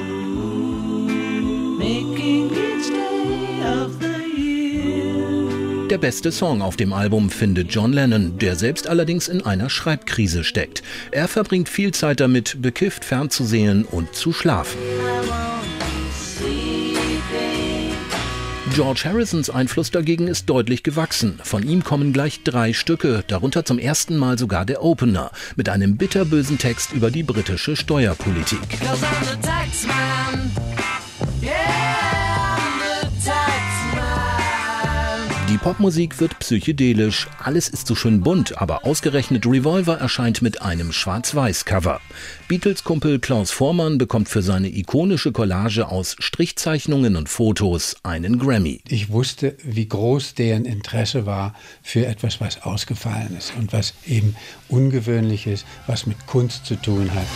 Der beste Song auf dem Album findet John Lennon, der selbst allerdings in einer Schreibkrise steckt. Er verbringt viel Zeit damit, bekifft fernzusehen und zu schlafen. George Harrisons Einfluss dagegen ist deutlich gewachsen. Von ihm kommen gleich drei Stücke, darunter zum ersten Mal sogar der Opener, mit einem bitterbösen Text über die britische Steuerpolitik. Die Popmusik wird psychedelisch, alles ist so schön bunt, aber ausgerechnet Revolver erscheint mit einem Schwarz-Weiß-Cover. Beatles-Kumpel Klaus Voormann bekommt für seine ikonische Collage aus Strichzeichnungen und Fotos einen Grammy. Ich wusste, wie groß deren Interesse war für etwas, was ausgefallen ist und was eben ungewöhnlich ist, was mit Kunst zu tun hat.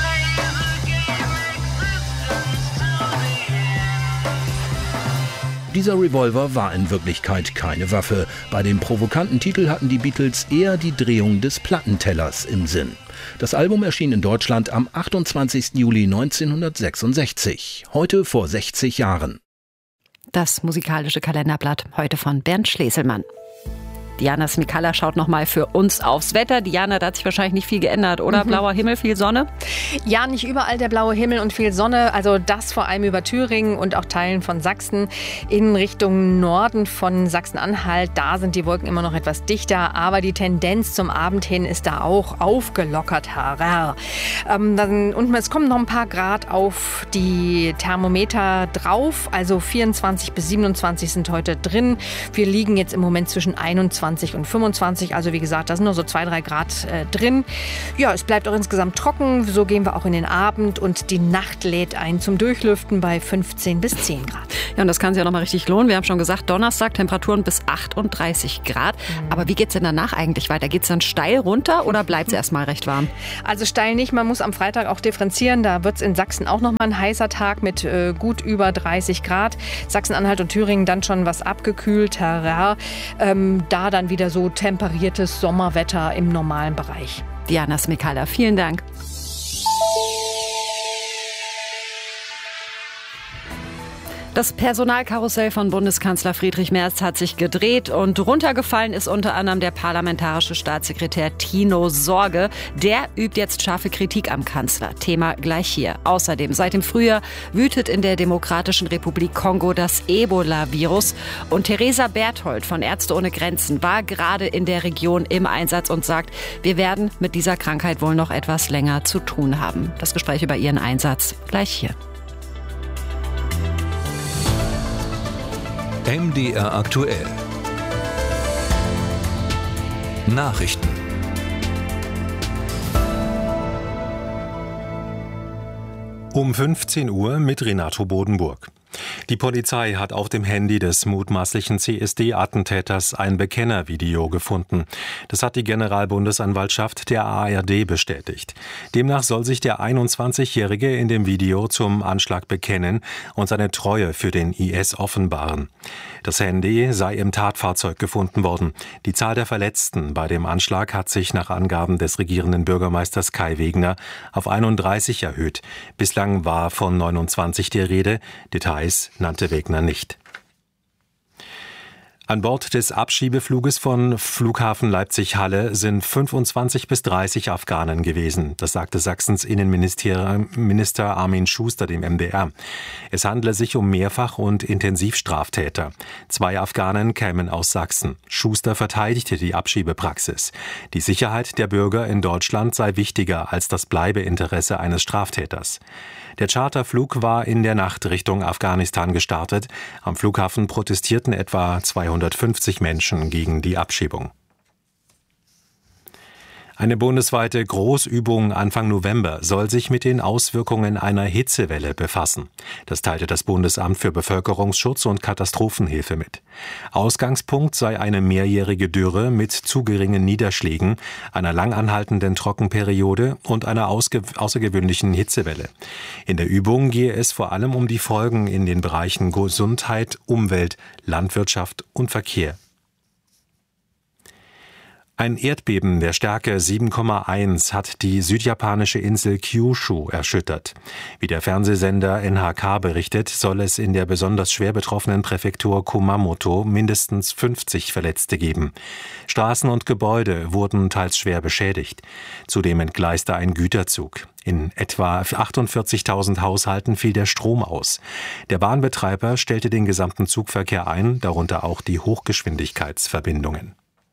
Dieser Revolver war in Wirklichkeit keine Waffe. Bei dem provokanten Titel hatten die Beatles eher die Drehung des Plattentellers im Sinn. Das Album erschien in Deutschland am achtundzwanzigsten Juli neunzehnhundertsechsundsechzig, heute vor sechzig Jahren. Das musikalische Kalenderblatt heute von Bernd Schleselmann. Diana Smikalla schaut nochmal für uns aufs Wetter. Diana, da hat sich wahrscheinlich nicht viel geändert, oder? Mhm. Blauer Himmel, viel Sonne? Ja, nicht überall der blaue Himmel und viel Sonne. Also das vor allem über Thüringen und auch Teilen von Sachsen. In Richtung Norden von Sachsen-Anhalt, da sind die Wolken immer noch etwas dichter. Aber die Tendenz zum Abend hin ist da auch aufgelockert. Ähm, dann, und es kommen noch ein paar Grad auf die Thermometer drauf. Also vierundzwanzig bis siebenundzwanzig sind heute drin. Wir liegen jetzt im Moment zwischen einundzwanzig und fünfundzwanzig, also wie gesagt, da sind nur so zwei, drei Grad äh, drin. Ja, es bleibt auch insgesamt trocken, so gehen wir auch in den Abend und die Nacht lädt ein zum Durchlüften bei fünfzehn bis zehn Grad. Ja, und das kann sich auch nochmal richtig lohnen. Wir haben schon gesagt, Donnerstag Temperaturen bis achtunddreißig Grad. Mhm. Aber wie geht's denn danach eigentlich weiter? Geht's dann steil runter oder bleibt es erstmal recht warm? Also steil nicht, man muss am Freitag auch differenzieren. Da wird es in Sachsen auch nochmal ein heißer Tag mit äh, gut über dreißig Grad. Sachsen-Anhalt und Thüringen dann schon was abgekühlter. Ähm, da dann wieder so temperiertes Sommerwetter im normalen Bereich. Diana Smikalla, vielen Dank. Das Personalkarussell von Bundeskanzler Friedrich Merz hat sich gedreht und runtergefallen ist unter anderem der parlamentarische Staatssekretär Tino Sorge. Der übt jetzt scharfe Kritik am Kanzler. Thema gleich hier. Außerdem, seit dem Frühjahr wütet in der Demokratischen Republik Kongo das Ebola-Virus. Und Theresa Berthold von Ärzte ohne Grenzen war gerade in der Region im Einsatz und sagt, wir werden mit dieser Krankheit wohl noch etwas länger zu tun haben. Das Gespräch über ihren Einsatz gleich hier. M D R aktuell. Nachrichten. Um fünfzehn Uhr mit Renato Bodenburg. Die Polizei hat auf dem Handy des mutmaßlichen C S D-Attentäters ein Bekennervideo gefunden. Das hat die Generalbundesanwaltschaft der A R D bestätigt. Demnach soll sich der einundzwanzigjährige in dem Video zum Anschlag bekennen und seine Treue für den I S offenbaren. Das Handy sei im Tatfahrzeug gefunden worden. Die Zahl der Verletzten bei dem Anschlag hat sich nach Angaben des regierenden Bürgermeisters Kai Wegner auf einunddreißig erhöht. Bislang war von neunundzwanzig die Rede. Details nannte Wegner nicht. An Bord des Abschiebefluges von Flughafen Leipzig-Halle sind fünfundzwanzig bis dreißig Afghanen gewesen. Das sagte Sachsens Innenminister Armin Schuster dem M D R. Es handle sich um Mehrfach- und Intensivstraftäter. Zwei Afghanen kämen aus Sachsen. Schuster verteidigte die Abschiebepraxis. Die Sicherheit der Bürger in Deutschland sei wichtiger als das Bleibeinteresse eines Straftäters. Der Charterflug war in der Nacht Richtung Afghanistan gestartet. Am Flughafen protestierten etwa zweihundertfünfzig Menschen gegen die Abschiebung. Eine bundesweite Großübung Anfang November soll sich mit den Auswirkungen einer Hitzewelle befassen. Das teilte das Bundesamt für Bevölkerungsschutz und Katastrophenhilfe mit. Ausgangspunkt sei eine mehrjährige Dürre mit zu geringen Niederschlägen, einer langanhaltenden Trockenperiode und einer außergewöhnlichen Hitzewelle. In der Übung gehe es vor allem um die Folgen in den Bereichen Gesundheit, Umwelt, Landwirtschaft und Verkehr. Ein Erdbeben der Stärke sieben Komma eins hat die südjapanische Insel Kyushu erschüttert. Wie der Fernsehsender N H K berichtet, soll es in der besonders schwer betroffenen Präfektur Kumamoto mindestens fünfzig Verletzte geben. Straßen und Gebäude wurden teils schwer beschädigt. Zudem entgleiste ein Güterzug. In etwa achtundvierzigtausend Haushalten fiel der Strom aus. Der Bahnbetreiber stellte den gesamten Zugverkehr ein, darunter auch die Hochgeschwindigkeitsverbindungen.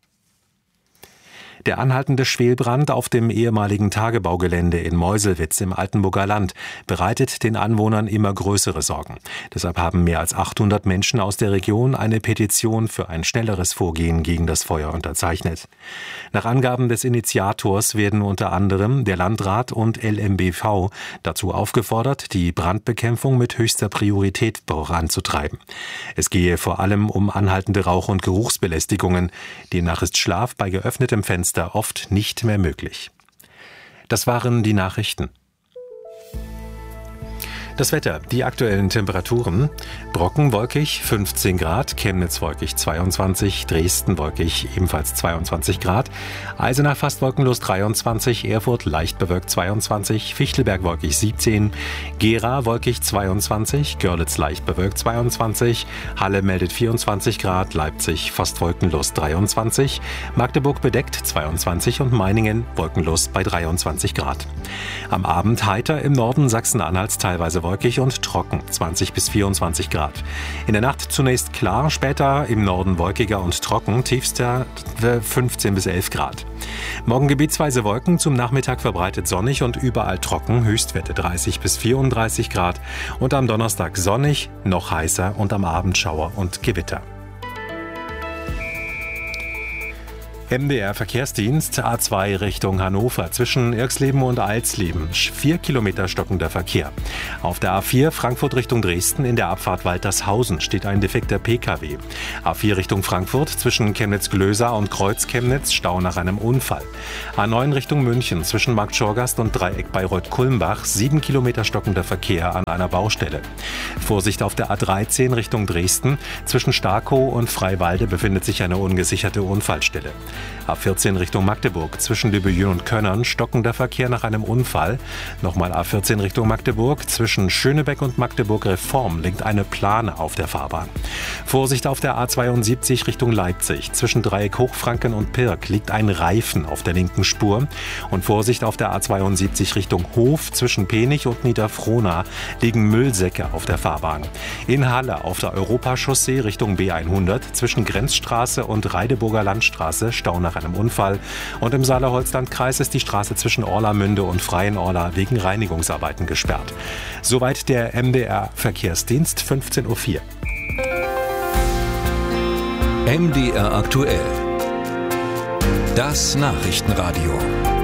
Der anhaltende Schwelbrand auf dem ehemaligen Tagebaugelände in Meuselwitz im Altenburger Land bereitet den Anwohnern immer größere Sorgen. Deshalb haben mehr als achthundert Menschen aus der Region eine Petition für ein schnelleres Vorgehen gegen das Feuer unterzeichnet. Nach Angaben des Initiators werden unter anderem der Landrat und L M B V dazu aufgefordert, die Brandbekämpfung mit höchster Priorität voranzutreiben. Es gehe vor allem um anhaltende Rauch- und Geruchsbelästigungen. Demnach ist Schlaf bei geöffnetem Fenster oft nicht mehr möglich. Das waren die Nachrichten. Das Wetter, die aktuellen Temperaturen: Brocken wolkig fünfzehn Grad, Chemnitz wolkig zweiundzwanzig, Dresden wolkig ebenfalls zweiundzwanzig Grad, Eisenach fast wolkenlos dreiundzwanzig, Erfurt leicht bewölkt zweiundzwanzig, Fichtelberg wolkig siebzehn, Gera wolkig zweiundzwanzig, Görlitz leicht bewölkt zweiundzwanzig, Halle meldet vierundzwanzig Grad, Leipzig fast wolkenlos dreiundzwanzig, Magdeburg bedeckt zweiundzwanzig und Meiningen wolkenlos bei dreiundzwanzig Grad. Am Abend heiter im Norden Sachsen-Anhalts teilweise wolkig und trocken, zwanzig bis vierundzwanzig Grad. In der Nacht zunächst klar, später im Norden wolkiger und trocken, tiefster fünfzehn bis elf Grad. Morgen gebietsweise Wolken, zum Nachmittag verbreitet sonnig und überall trocken, Höchstwerte dreißig bis vierunddreißig Grad und am Donnerstag sonnig, noch heißer und am Abend Schauer und Gewitter. M D R Verkehrsdienst, A zwei Richtung Hannover, zwischen Irxleben und Alsleben, vier Kilometer stockender Verkehr. Auf der A vier Frankfurt Richtung Dresden in der Abfahrt Waltershausen steht ein defekter P K W. A vier Richtung Frankfurt, zwischen Chemnitz-Glösa und Kreuz-Chemnitz, Stau nach einem Unfall. A neun Richtung München, zwischen Markt Schorgast und Dreieck Bayreuth-Kulmbach, sieben Kilometer stockender Verkehr an einer Baustelle. Vorsicht auf der A dreizehn Richtung Dresden, zwischen Starkow und Freiwalde befindet sich eine ungesicherte Unfallstelle. A vierzehn Richtung Magdeburg, zwischen Lübejün und Könnern, stockender Verkehr nach einem Unfall. Nochmal A vierzehn Richtung Magdeburg, zwischen Schönebeck und Magdeburg Reform liegt eine Plane auf der Fahrbahn. Vorsicht auf der A zweiundsiebzig Richtung Leipzig, zwischen Dreieck Hochfranken und Pirk liegt ein Reifen auf der linken Spur. Und Vorsicht auf der A zweiundsiebzig Richtung Hof, zwischen Penich und Niederfrohna liegen Müllsäcke auf der Fahrbahn. In Halle auf der Europachaussee Richtung B hundert, zwischen Grenzstraße und Reideburger Landstraße, Stau nach einem Unfall. Und im Saale-Holzland-Kreis ist die Straße zwischen Orlamünde und Freienorla wegen Reinigungsarbeiten gesperrt. Soweit der M D R Verkehrsdienst, fünfzehn Uhr vier. M D R aktuell. Das Nachrichtenradio.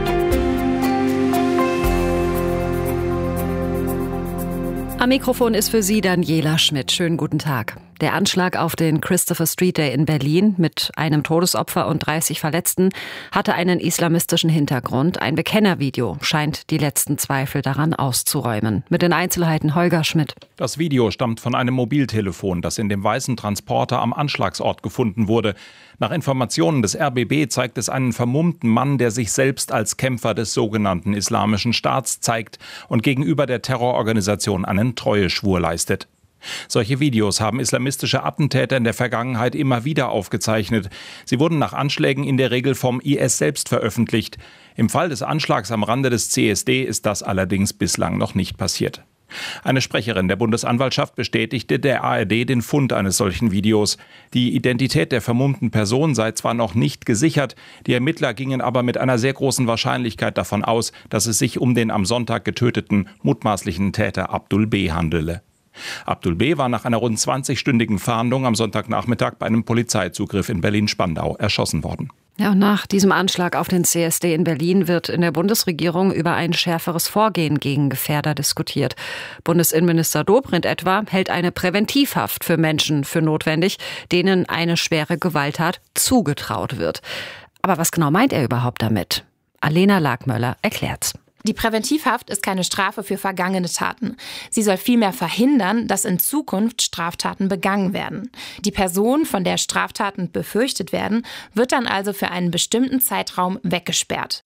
Am Mikrofon ist für Sie Daniela Schmidt. Schönen guten Tag. Der Anschlag auf den Christopher Street Day in Berlin mit einem Todesopfer und dreißig Verletzten hatte einen islamistischen Hintergrund. Ein Bekennervideo scheint die letzten Zweifel daran auszuräumen. Mit den Einzelheiten Holger Schmidt. Das Video stammt von einem Mobiltelefon, das in dem weißen Transporter am Anschlagsort gefunden wurde. Nach Informationen des R B B zeigt es einen vermummten Mann, der sich selbst als Kämpfer des sogenannten Islamischen Staats zeigt und gegenüber der Terrororganisation einen Treueschwur leistet. Solche Videos haben islamistische Attentäter in der Vergangenheit immer wieder aufgezeichnet. Sie wurden nach Anschlägen in der Regel vom I S selbst veröffentlicht. Im Fall des Anschlags am Rande des C S D ist das allerdings bislang noch nicht passiert. Eine Sprecherin der Bundesanwaltschaft bestätigte der A R D den Fund eines solchen Videos. Die Identität der vermummten Person sei zwar noch nicht gesichert, die Ermittler gingen aber mit einer sehr großen Wahrscheinlichkeit davon aus, dass es sich um den am Sonntag getöteten mutmaßlichen Täter Abdul B. handele. Abdul B. war nach einer rund zwanzigstündigen Fahndung am Sonntagnachmittag bei einem Polizeizugriff in Berlin-Spandau erschossen worden. Ja, und nach diesem Anschlag auf den C S D in Berlin wird in der Bundesregierung über ein schärferes Vorgehen gegen Gefährder diskutiert. Bundesinnenminister Dobrindt etwa hält eine Präventivhaft für Menschen für notwendig, denen eine schwere Gewalttat zugetraut wird. Aber was genau meint er überhaupt damit? Alena Lagmöller erklärt's. Die Präventivhaft ist keine Strafe für vergangene Taten. Sie soll vielmehr verhindern, dass in Zukunft Straftaten begangen werden. Die Person, von der Straftaten befürchtet werden, wird dann also für einen bestimmten Zeitraum weggesperrt.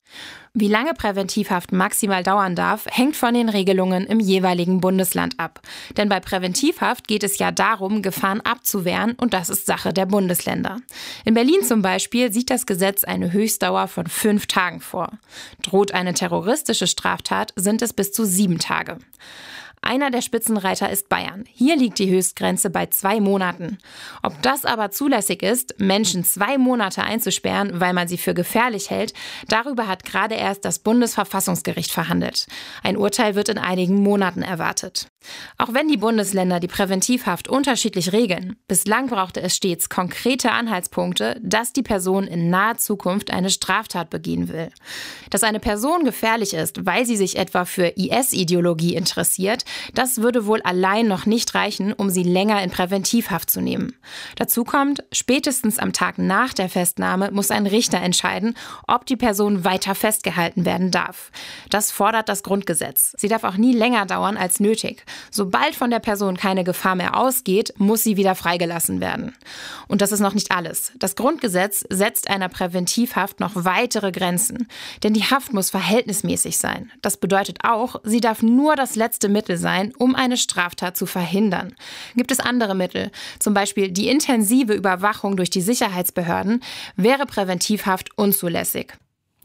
Wie lange Präventivhaft maximal dauern darf, hängt von den Regelungen im jeweiligen Bundesland ab. Denn bei Präventivhaft geht es ja darum, Gefahren abzuwehren, und das ist Sache der Bundesländer. In Berlin zum Beispiel sieht das Gesetz eine Höchstdauer von fünf Tagen vor. Droht eine terroristische Straftat, sind es bis zu sieben Tage. Einer der Spitzenreiter ist Bayern. Hier liegt die Höchstgrenze bei zwei Monaten. Ob das aber zulässig ist, Menschen zwei Monate einzusperren, weil man sie für gefährlich hält, darüber hat gerade erst das Bundesverfassungsgericht verhandelt. Ein Urteil wird in einigen Monaten erwartet. Auch wenn die Bundesländer die Präventivhaft unterschiedlich regeln, bislang brauchte es stets konkrete Anhaltspunkte, dass die Person in naher Zukunft eine Straftat begehen will. Dass eine Person gefährlich ist, weil sie sich etwa für I S-Ideologie interessiert, das würde wohl allein noch nicht reichen, um sie länger in Präventivhaft zu nehmen. Dazu kommt, spätestens am Tag nach der Festnahme muss ein Richter entscheiden, ob die Person weiter festgehalten werden darf. Das fordert das Grundgesetz. Sie darf auch nie länger dauern als nötig. Sobald von der Person keine Gefahr mehr ausgeht, muss sie wieder freigelassen werden. Und das ist noch nicht alles. Das Grundgesetz setzt einer Präventivhaft noch weitere Grenzen. Denn die Haft muss verhältnismäßig sein. Das bedeutet auch, sie darf nur das letzte Mittel sein, um eine Straftat zu verhindern. Gibt es andere Mittel, zum Beispiel die intensive Überwachung durch die Sicherheitsbehörden, wäre Präventivhaft unzulässig.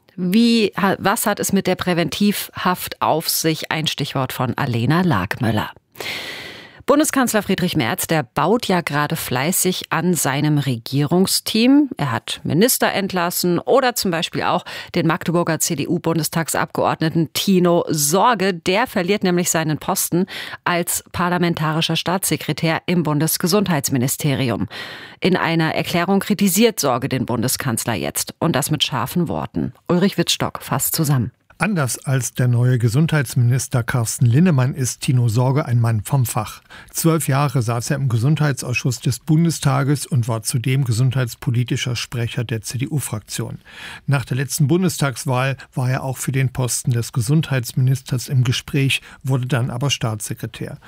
Wie, was hat es mit der Präventivhaft auf sich? Ein Stichwort von Alena Lagmöller. Bundeskanzler Friedrich Merz, der baut ja gerade fleißig an seinem Regierungsteam. Er hat Minister entlassen oder zum Beispiel auch den Magdeburger C D U-Bundestagsabgeordneten Tino Sorge. Der verliert nämlich seinen Posten als parlamentarischer Staatssekretär im Bundesgesundheitsministerium. In einer Erklärung kritisiert Sorge den Bundeskanzler jetzt. Und das mit scharfen Worten. Ulrich Wittstock fasst zusammen. Anders als der neue Gesundheitsminister Carsten Linnemann ist Tino Sorge ein Mann vom Fach. Zwölf Jahre saß er im Gesundheitsausschuss des Bundestages und war zudem gesundheitspolitischer Sprecher der C D U-Fraktion. Nach der letzten Bundestagswahl war er auch für den Posten des Gesundheitsministers im Gespräch, wurde dann aber Staatssekretär.